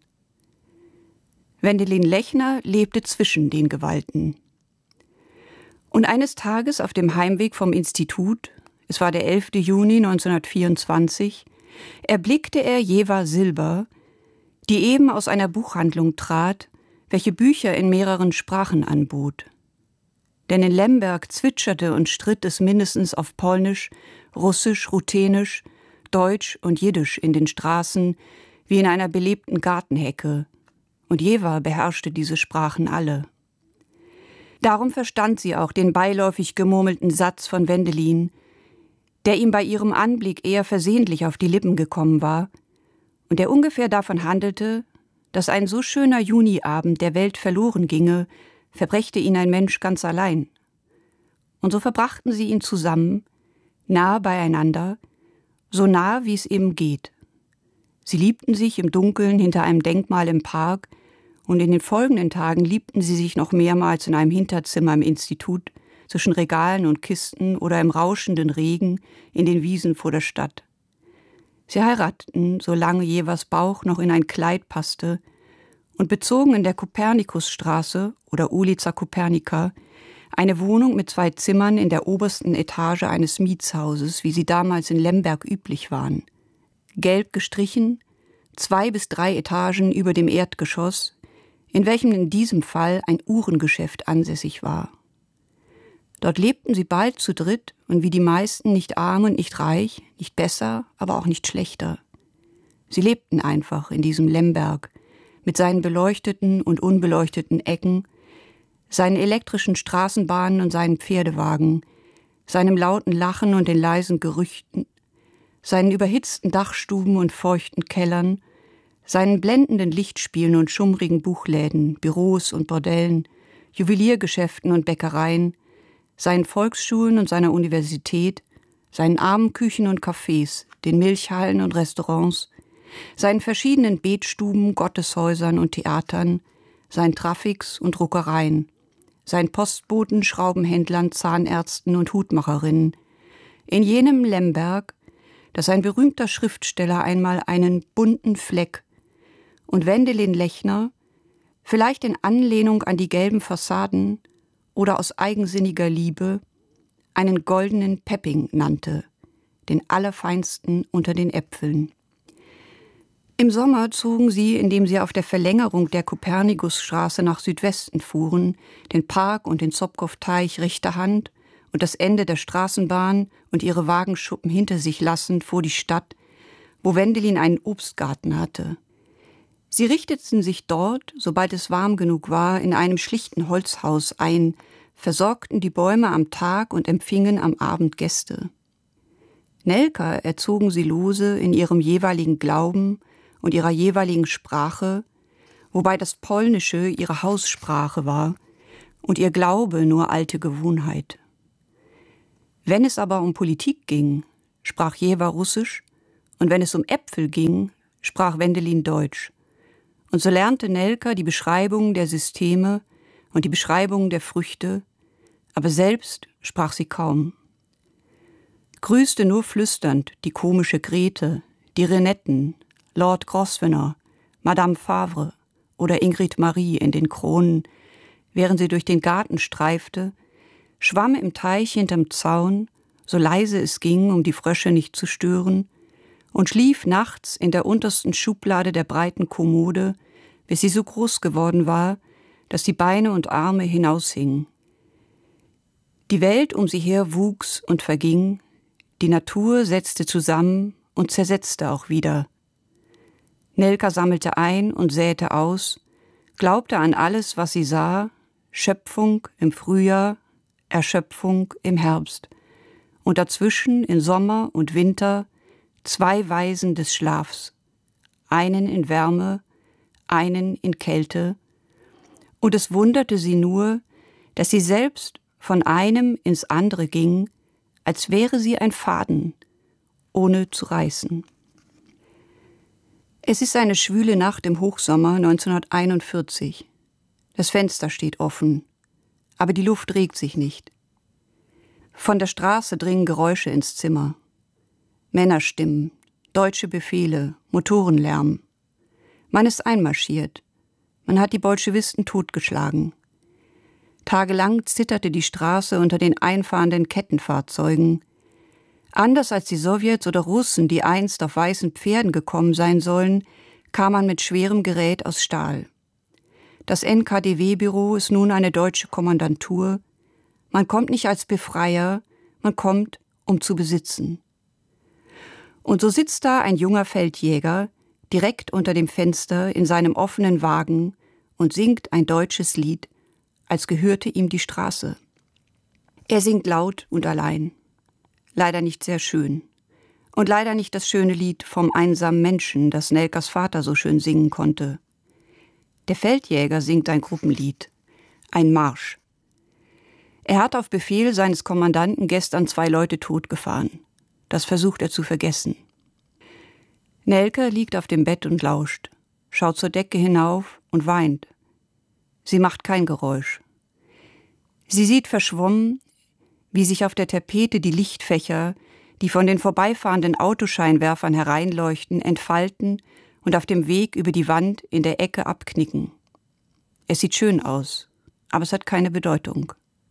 Wendelin Lechner lebte zwischen den Gewalten. Und eines Tages auf dem Heimweg vom Institut, es war der 11. Juni 1924, erblickte er Jeva Silber, die eben aus einer Buchhandlung trat, welche Bücher in mehreren Sprachen anbot. Denn in Lemberg zwitscherte und stritt es mindestens auf Polnisch, Russisch, Ruthenisch, Deutsch und Jiddisch in den Straßen, wie in einer belebten Gartenhecke. Und Jeva beherrschte diese Sprachen alle. Darum verstand sie auch den beiläufig gemurmelten Satz von Wendelin, der ihm bei ihrem Anblick eher versehentlich auf die Lippen gekommen war und der ungefähr davon handelte, dass ein so schöner Juniabend der Welt verloren ginge, verbrächte ihn ein Mensch ganz allein. Und so verbrachten sie ihn zusammen, nahe beieinander, so nah, wie es eben geht. Sie liebten sich im Dunkeln hinter einem Denkmal im Park und in den folgenden Tagen liebten sie sich noch mehrmals in einem Hinterzimmer im Institut, zwischen Regalen und Kisten oder im rauschenden Regen in den Wiesen vor der Stadt. Sie heirateten, solange Jevas Bauch noch in ein Kleid passte, und bezogen in der Kopernikusstraße oder Ulica Kopernika eine Wohnung mit 2 Zimmern in der obersten Etage eines Mietshauses, wie sie damals in Lemberg üblich waren. Gelb gestrichen, 2 bis 3 Etagen über dem Erdgeschoss, in welchem in diesem Fall ein Uhrengeschäft ansässig war. Dort lebten sie bald zu dritt und wie die meisten nicht arm und nicht reich, nicht besser, aber auch nicht schlechter. Sie lebten einfach in diesem Lemberg, mit seinen beleuchteten und unbeleuchteten Ecken, seinen elektrischen Straßenbahnen und seinen Pferdewagen, seinem lauten Lachen und den leisen Gerüchten, seinen überhitzten Dachstuben und feuchten Kellern, seinen blendenden Lichtspielen und schummrigen Buchläden, Büros und Bordellen, Juweliergeschäften und Bäckereien, seinen Volksschulen und seiner Universität, seinen armen Küchen und Cafés, den Milchhallen und Restaurants, seinen verschiedenen Betstuben, Gotteshäusern und Theatern, seinen Trafiks und Druckereien, seinen Postboten, Schraubenhändlern, Zahnärzten und Hutmacherinnen, in jenem Lemberg, das ein berühmter Schriftsteller einmal einen bunten Fleck und Wendelin Lechner, vielleicht in Anlehnung an die gelben Fassaden oder aus eigensinniger Liebe, einen goldenen Pepping nannte, den allerfeinsten unter den Äpfeln. Im Sommer zogen sie, indem sie auf der Verlängerung der Kopernikusstraße nach Südwesten fuhren, den Park und den Zopkow-Teich rechter Hand und das Ende der Straßenbahn und ihre Wagenschuppen hinter sich lassend vor die Stadt, wo Wendelin einen Obstgarten hatte. Sie richteten sich dort, sobald es warm genug war, in einem schlichten Holzhaus ein, versorgten die Bäume am Tag und empfingen am Abend Gäste. Nelka erzogen sie lose in ihrem jeweiligen Glauben und ihrer jeweiligen Sprache, wobei das Polnische ihre Haussprache war und ihr Glaube nur alte Gewohnheit. Wenn es aber um Politik ging, sprach Jewa Russisch, und wenn es um Äpfel ging, sprach Wendelin Deutsch. Und so lernte Nelka die Beschreibung der Systeme und die Beschreibung der Früchte, aber selbst sprach sie kaum. Grüßte nur flüsternd die komische Grete, die Renetten, Lord Grosvenor, Madame Favre oder Ingrid Marie in den Kronen, während sie durch den Garten streifte, schwamm im Teich hinterm Zaun, so leise es ging, um die Frösche nicht zu stören, und schlief nachts in der untersten Schublade der breiten Kommode, bis sie so groß geworden war, dass die Beine und Arme hinaushingen. Die Welt um sie her wuchs und verging, die Natur setzte zusammen und zersetzte auch wieder. Nelka sammelte ein und säte aus, glaubte an alles, was sie sah, Schöpfung im Frühjahr, Erschöpfung im Herbst, und dazwischen in Sommer und Winter 2 Weisen des Schlafs, einen in Wärme, einen in Kälte, und es wunderte sie nur, dass sie selbst von einem ins andere ging, als wäre sie ein Faden, ohne zu reißen. Es ist eine schwüle Nacht im Hochsommer 1941. Das Fenster steht offen, aber die Luft regt sich nicht. Von der Straße dringen Geräusche ins Zimmer. Männerstimmen, deutsche Befehle, Motorenlärm. Man ist einmarschiert. Man hat die Bolschewisten totgeschlagen. Tagelang zitterte die Straße unter den einfahrenden Kettenfahrzeugen. Anders als die Sowjets oder Russen, die einst auf weißen Pferden gekommen sein sollen, kam man mit schwerem Gerät aus Stahl. Das NKDW-Büro ist nun eine deutsche Kommandantur. Man kommt nicht als Befreier, man kommt, um zu besitzen. Und so sitzt da ein junger Feldjäger, direkt unter dem Fenster in seinem offenen Wagen und singt ein deutsches Lied, als gehörte ihm die Straße. Er singt laut und allein. Leider nicht sehr schön. Und leider nicht das schöne Lied vom einsamen Menschen, das Nelkas Vater so schön singen konnte. Der Feldjäger singt ein Gruppenlied, ein Marsch. Er hat auf Befehl seines Kommandanten gestern 2 Leute totgefahren. Das versucht er zu vergessen. Nelke liegt auf dem Bett und lauscht, schaut zur Decke hinauf und weint. Sie macht kein Geräusch. Sie sieht verschwommen, wie sich auf der Tapete die Lichtfächer, die von den vorbeifahrenden Autoscheinwerfern hereinleuchten, entfalten und auf dem Weg über die Wand in der Ecke abknicken. Es sieht schön aus, aber es hat keine Bedeutung.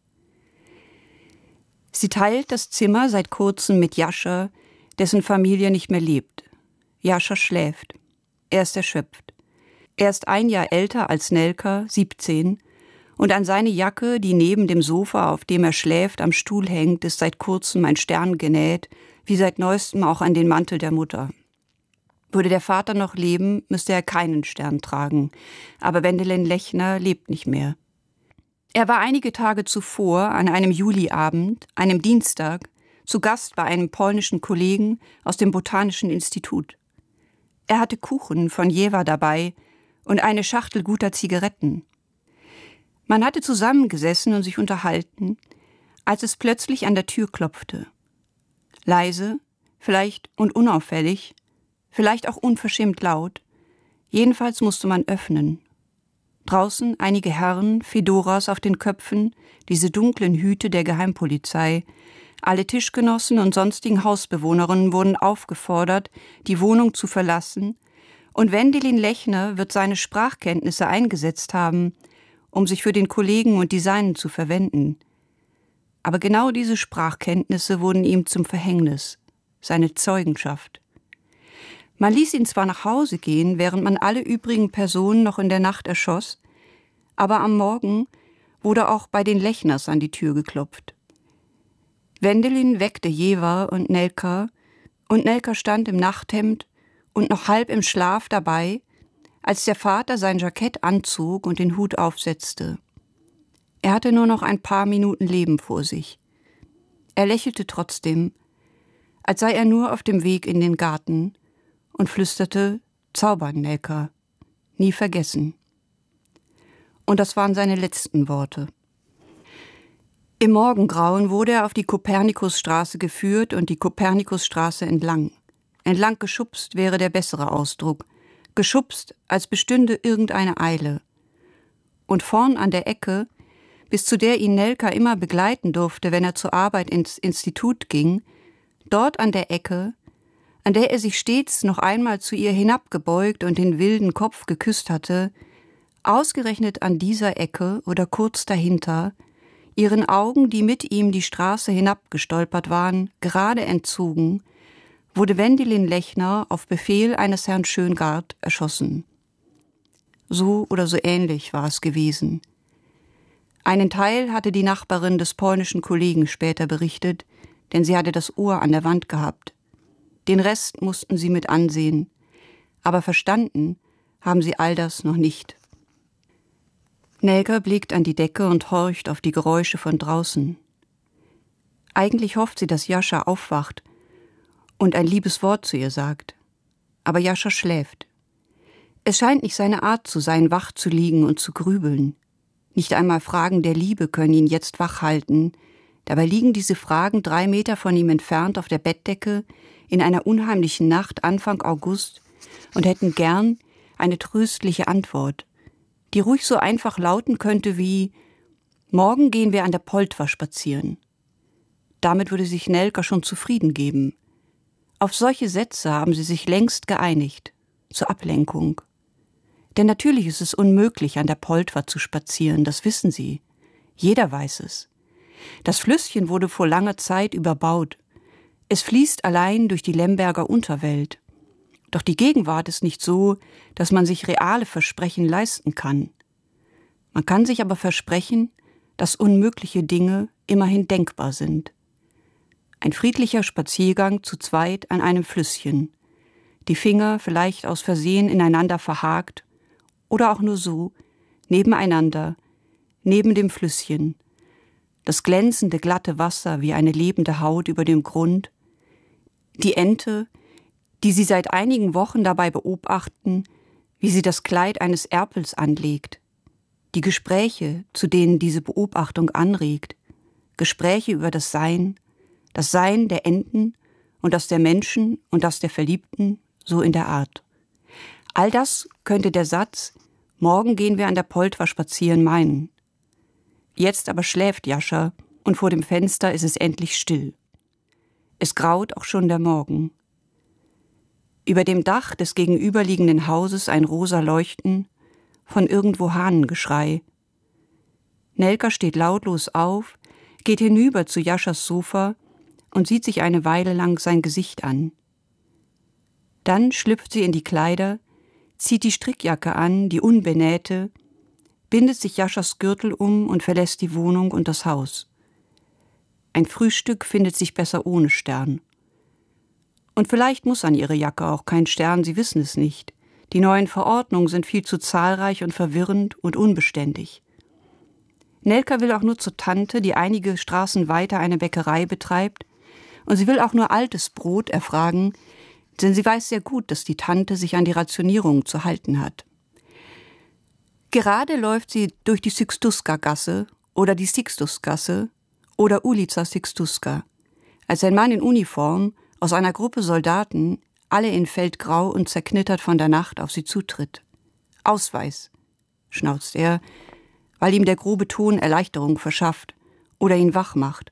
Sie teilt das Zimmer seit kurzem mit Jascha, dessen Familie nicht mehr lebt. Jascha schläft. Er ist erschöpft. Er ist 1 Jahr älter als Nelka, 17, und an seine Jacke, die neben dem Sofa, auf dem er schläft, am Stuhl hängt, ist seit kurzem ein Stern genäht, wie seit neuestem auch an den Mantel der Mutter. Würde der Vater noch leben, müsste er keinen Stern tragen, aber Wendelin Lechner lebt nicht mehr. Er war einige Tage zuvor, an einem Juliabend, einem Dienstag, zu Gast bei einem polnischen Kollegen aus dem Botanischen Institut. Er hatte Kuchen von Jewa dabei und eine Schachtel guter Zigaretten. Man hatte zusammengesessen und sich unterhalten, als es plötzlich an der Tür klopfte. Leise, vielleicht und unauffällig, vielleicht auch unverschämt laut, jedenfalls musste man öffnen. Draußen einige Herren, Fedoras auf den Köpfen, diese dunklen Hüte der Geheimpolizei. Alle Tischgenossen und sonstigen Hausbewohnerinnen wurden aufgefordert, die Wohnung zu verlassen, und Wendelin Lechner wird seine Sprachkenntnisse eingesetzt haben, um sich für den Kollegen und die Seinen zu verwenden. Aber genau diese Sprachkenntnisse wurden ihm zum Verhängnis, seine Zeugenschaft. Man ließ ihn zwar nach Hause gehen, während man alle übrigen Personen noch in der Nacht erschoss, aber am Morgen wurde auch bei den Lechners an die Tür geklopft. Wendelin weckte Jewa und Nelka stand im Nachthemd und noch halb im Schlaf dabei, als der Vater sein Jackett anzog und den Hut aufsetzte. Er hatte nur noch ein paar Minuten Leben vor sich. Er lächelte trotzdem, als sei er nur auf dem Weg in den Garten, und flüsterte: Zaubern, Nelka, nie vergessen. Und das waren seine letzten Worte. Im Morgengrauen wurde er auf die Kopernikusstraße geführt und die Kopernikusstraße entlang. Entlang geschubst wäre der bessere Ausdruck. Geschubst, als bestünde irgendeine Eile. Und vorn an der Ecke, bis zu der ihn Nelka immer begleiten durfte, wenn er zur Arbeit ins Institut ging, dort an der Ecke, an der er sich stets noch einmal zu ihr hinabgebeugt und den wilden Kopf geküsst hatte, ausgerechnet an dieser Ecke oder kurz dahinter, ihren Augen, die mit ihm die Straße hinabgestolpert waren, gerade entzogen, wurde Wendelin Lechner auf Befehl eines Herrn Schöngard erschossen. So oder so ähnlich war es gewesen. Einen Teil hatte die Nachbarin des polnischen Kollegen später berichtet, denn sie hatte das Ohr an der Wand gehabt. Den Rest mussten sie mit ansehen, aber verstanden haben sie all das noch nicht. Nelka blickt an die Decke und horcht auf die Geräusche von draußen. Eigentlich hofft sie, dass Jascha aufwacht und ein liebes Wort zu ihr sagt. Aber Jascha schläft. Es scheint nicht seine Art zu sein, wach zu liegen und zu grübeln. Nicht einmal Fragen der Liebe können ihn jetzt wach halten. Dabei liegen diese Fragen 3 Meter von ihm entfernt auf der Bettdecke in einer unheimlichen Nacht Anfang August und hätten gern eine tröstliche Antwort, die ruhig so einfach lauten könnte wie: Morgen gehen wir an der Poltwa spazieren. Damit würde sich Nelka schon zufrieden geben. Auf solche Sätze haben sie sich längst geeinigt, zur Ablenkung. Denn natürlich ist es unmöglich, an der Poltwa zu spazieren, das wissen sie. Jeder weiß es. Das Flüsschen wurde vor langer Zeit überbaut. Es fließt allein durch die Lemberger Unterwelt. Doch die Gegenwart ist nicht so, dass man sich reale Versprechen leisten kann. Man kann sich aber versprechen, dass unmögliche Dinge immerhin denkbar sind. Ein friedlicher Spaziergang zu zweit an einem Flüsschen. Die Finger vielleicht aus Versehen ineinander verhakt oder auch nur so, nebeneinander, neben dem Flüsschen. Das glänzende, glatte Wasser wie eine lebende Haut über dem Grund. Die Ente, die sie seit einigen Wochen dabei beobachten, wie sie das Kleid eines Erpels anlegt. Die Gespräche, zu denen diese Beobachtung anregt. Gespräche über das Sein der Enten und das der Menschen und das der Verliebten, so in der Art. All das könnte der Satz »Morgen gehen wir an der Poltwa spazieren« meinen. Jetzt aber schläft Jascha und vor dem Fenster ist es endlich still. Es graut auch schon der Morgen. Über dem Dach des gegenüberliegenden Hauses ein rosa Leuchten, von irgendwo Hahnengeschrei. Nelka steht lautlos auf, geht hinüber zu Jaschas Sofa und sieht sich eine Weile lang sein Gesicht an. Dann schlüpft sie in die Kleider, zieht die Strickjacke an, die unbenähte, bindet sich Jaschas Gürtel um und verlässt die Wohnung und das Haus. Ein Frühstück findet sich besser ohne Stern. Und vielleicht muss an ihre Jacke auch kein Stern, sie wissen es nicht. Die neuen Verordnungen sind viel zu zahlreich und verwirrend und unbeständig. Nelka will auch nur zur Tante, die einige Straßen weiter eine Bäckerei betreibt, und sie will auch nur altes Brot erfragen, denn sie weiß sehr gut, dass die Tante sich an die Rationierung zu halten hat. Gerade läuft sie durch die Sixtuska-Gasse oder die Sixtusgasse oder Ulica Sixtuska, als ein Mann in Uniform aus einer Gruppe Soldaten, alle in Feldgrau und zerknittert von der Nacht, auf sie zutritt. »Ausweis«, schnauzt er, weil ihm der grobe Ton Erleichterung verschafft oder ihn wach macht.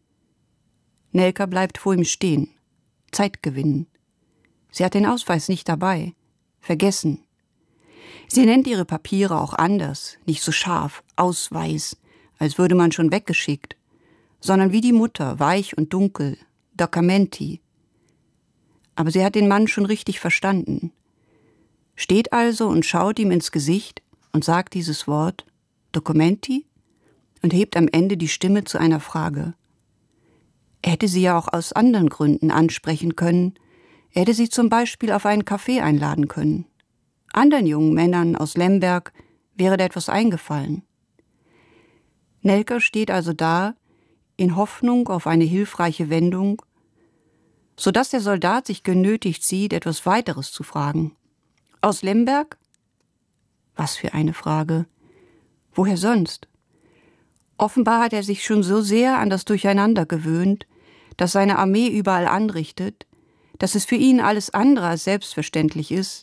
Nelka bleibt vor ihm stehen. Zeit gewinnen. Sie hat den Ausweis nicht dabei. Vergessen. Sie nennt ihre Papiere auch anders, nicht so scharf, Ausweis, als würde man schon weggeschickt, sondern wie die Mutter, weich und dunkel, Documenti. Aber sie hat den Mann schon richtig verstanden. Steht also und schaut ihm ins Gesicht und sagt dieses Wort, Documenti, und hebt am Ende die Stimme zu einer Frage. Er hätte sie ja auch aus anderen Gründen ansprechen können. Er hätte sie zum Beispiel auf einen Kaffee einladen können. Anderen jungen Männern aus Lemberg wäre da etwas eingefallen. Nelker steht also da, in Hoffnung auf eine hilfreiche Wendung, sodass der Soldat sich genötigt sieht, etwas weiteres zu fragen. Aus Lemberg? Was für eine Frage. Woher sonst? Offenbar hat er sich schon so sehr an das Durcheinander gewöhnt, das seine Armee überall anrichtet, dass es für ihn alles andere als selbstverständlich ist,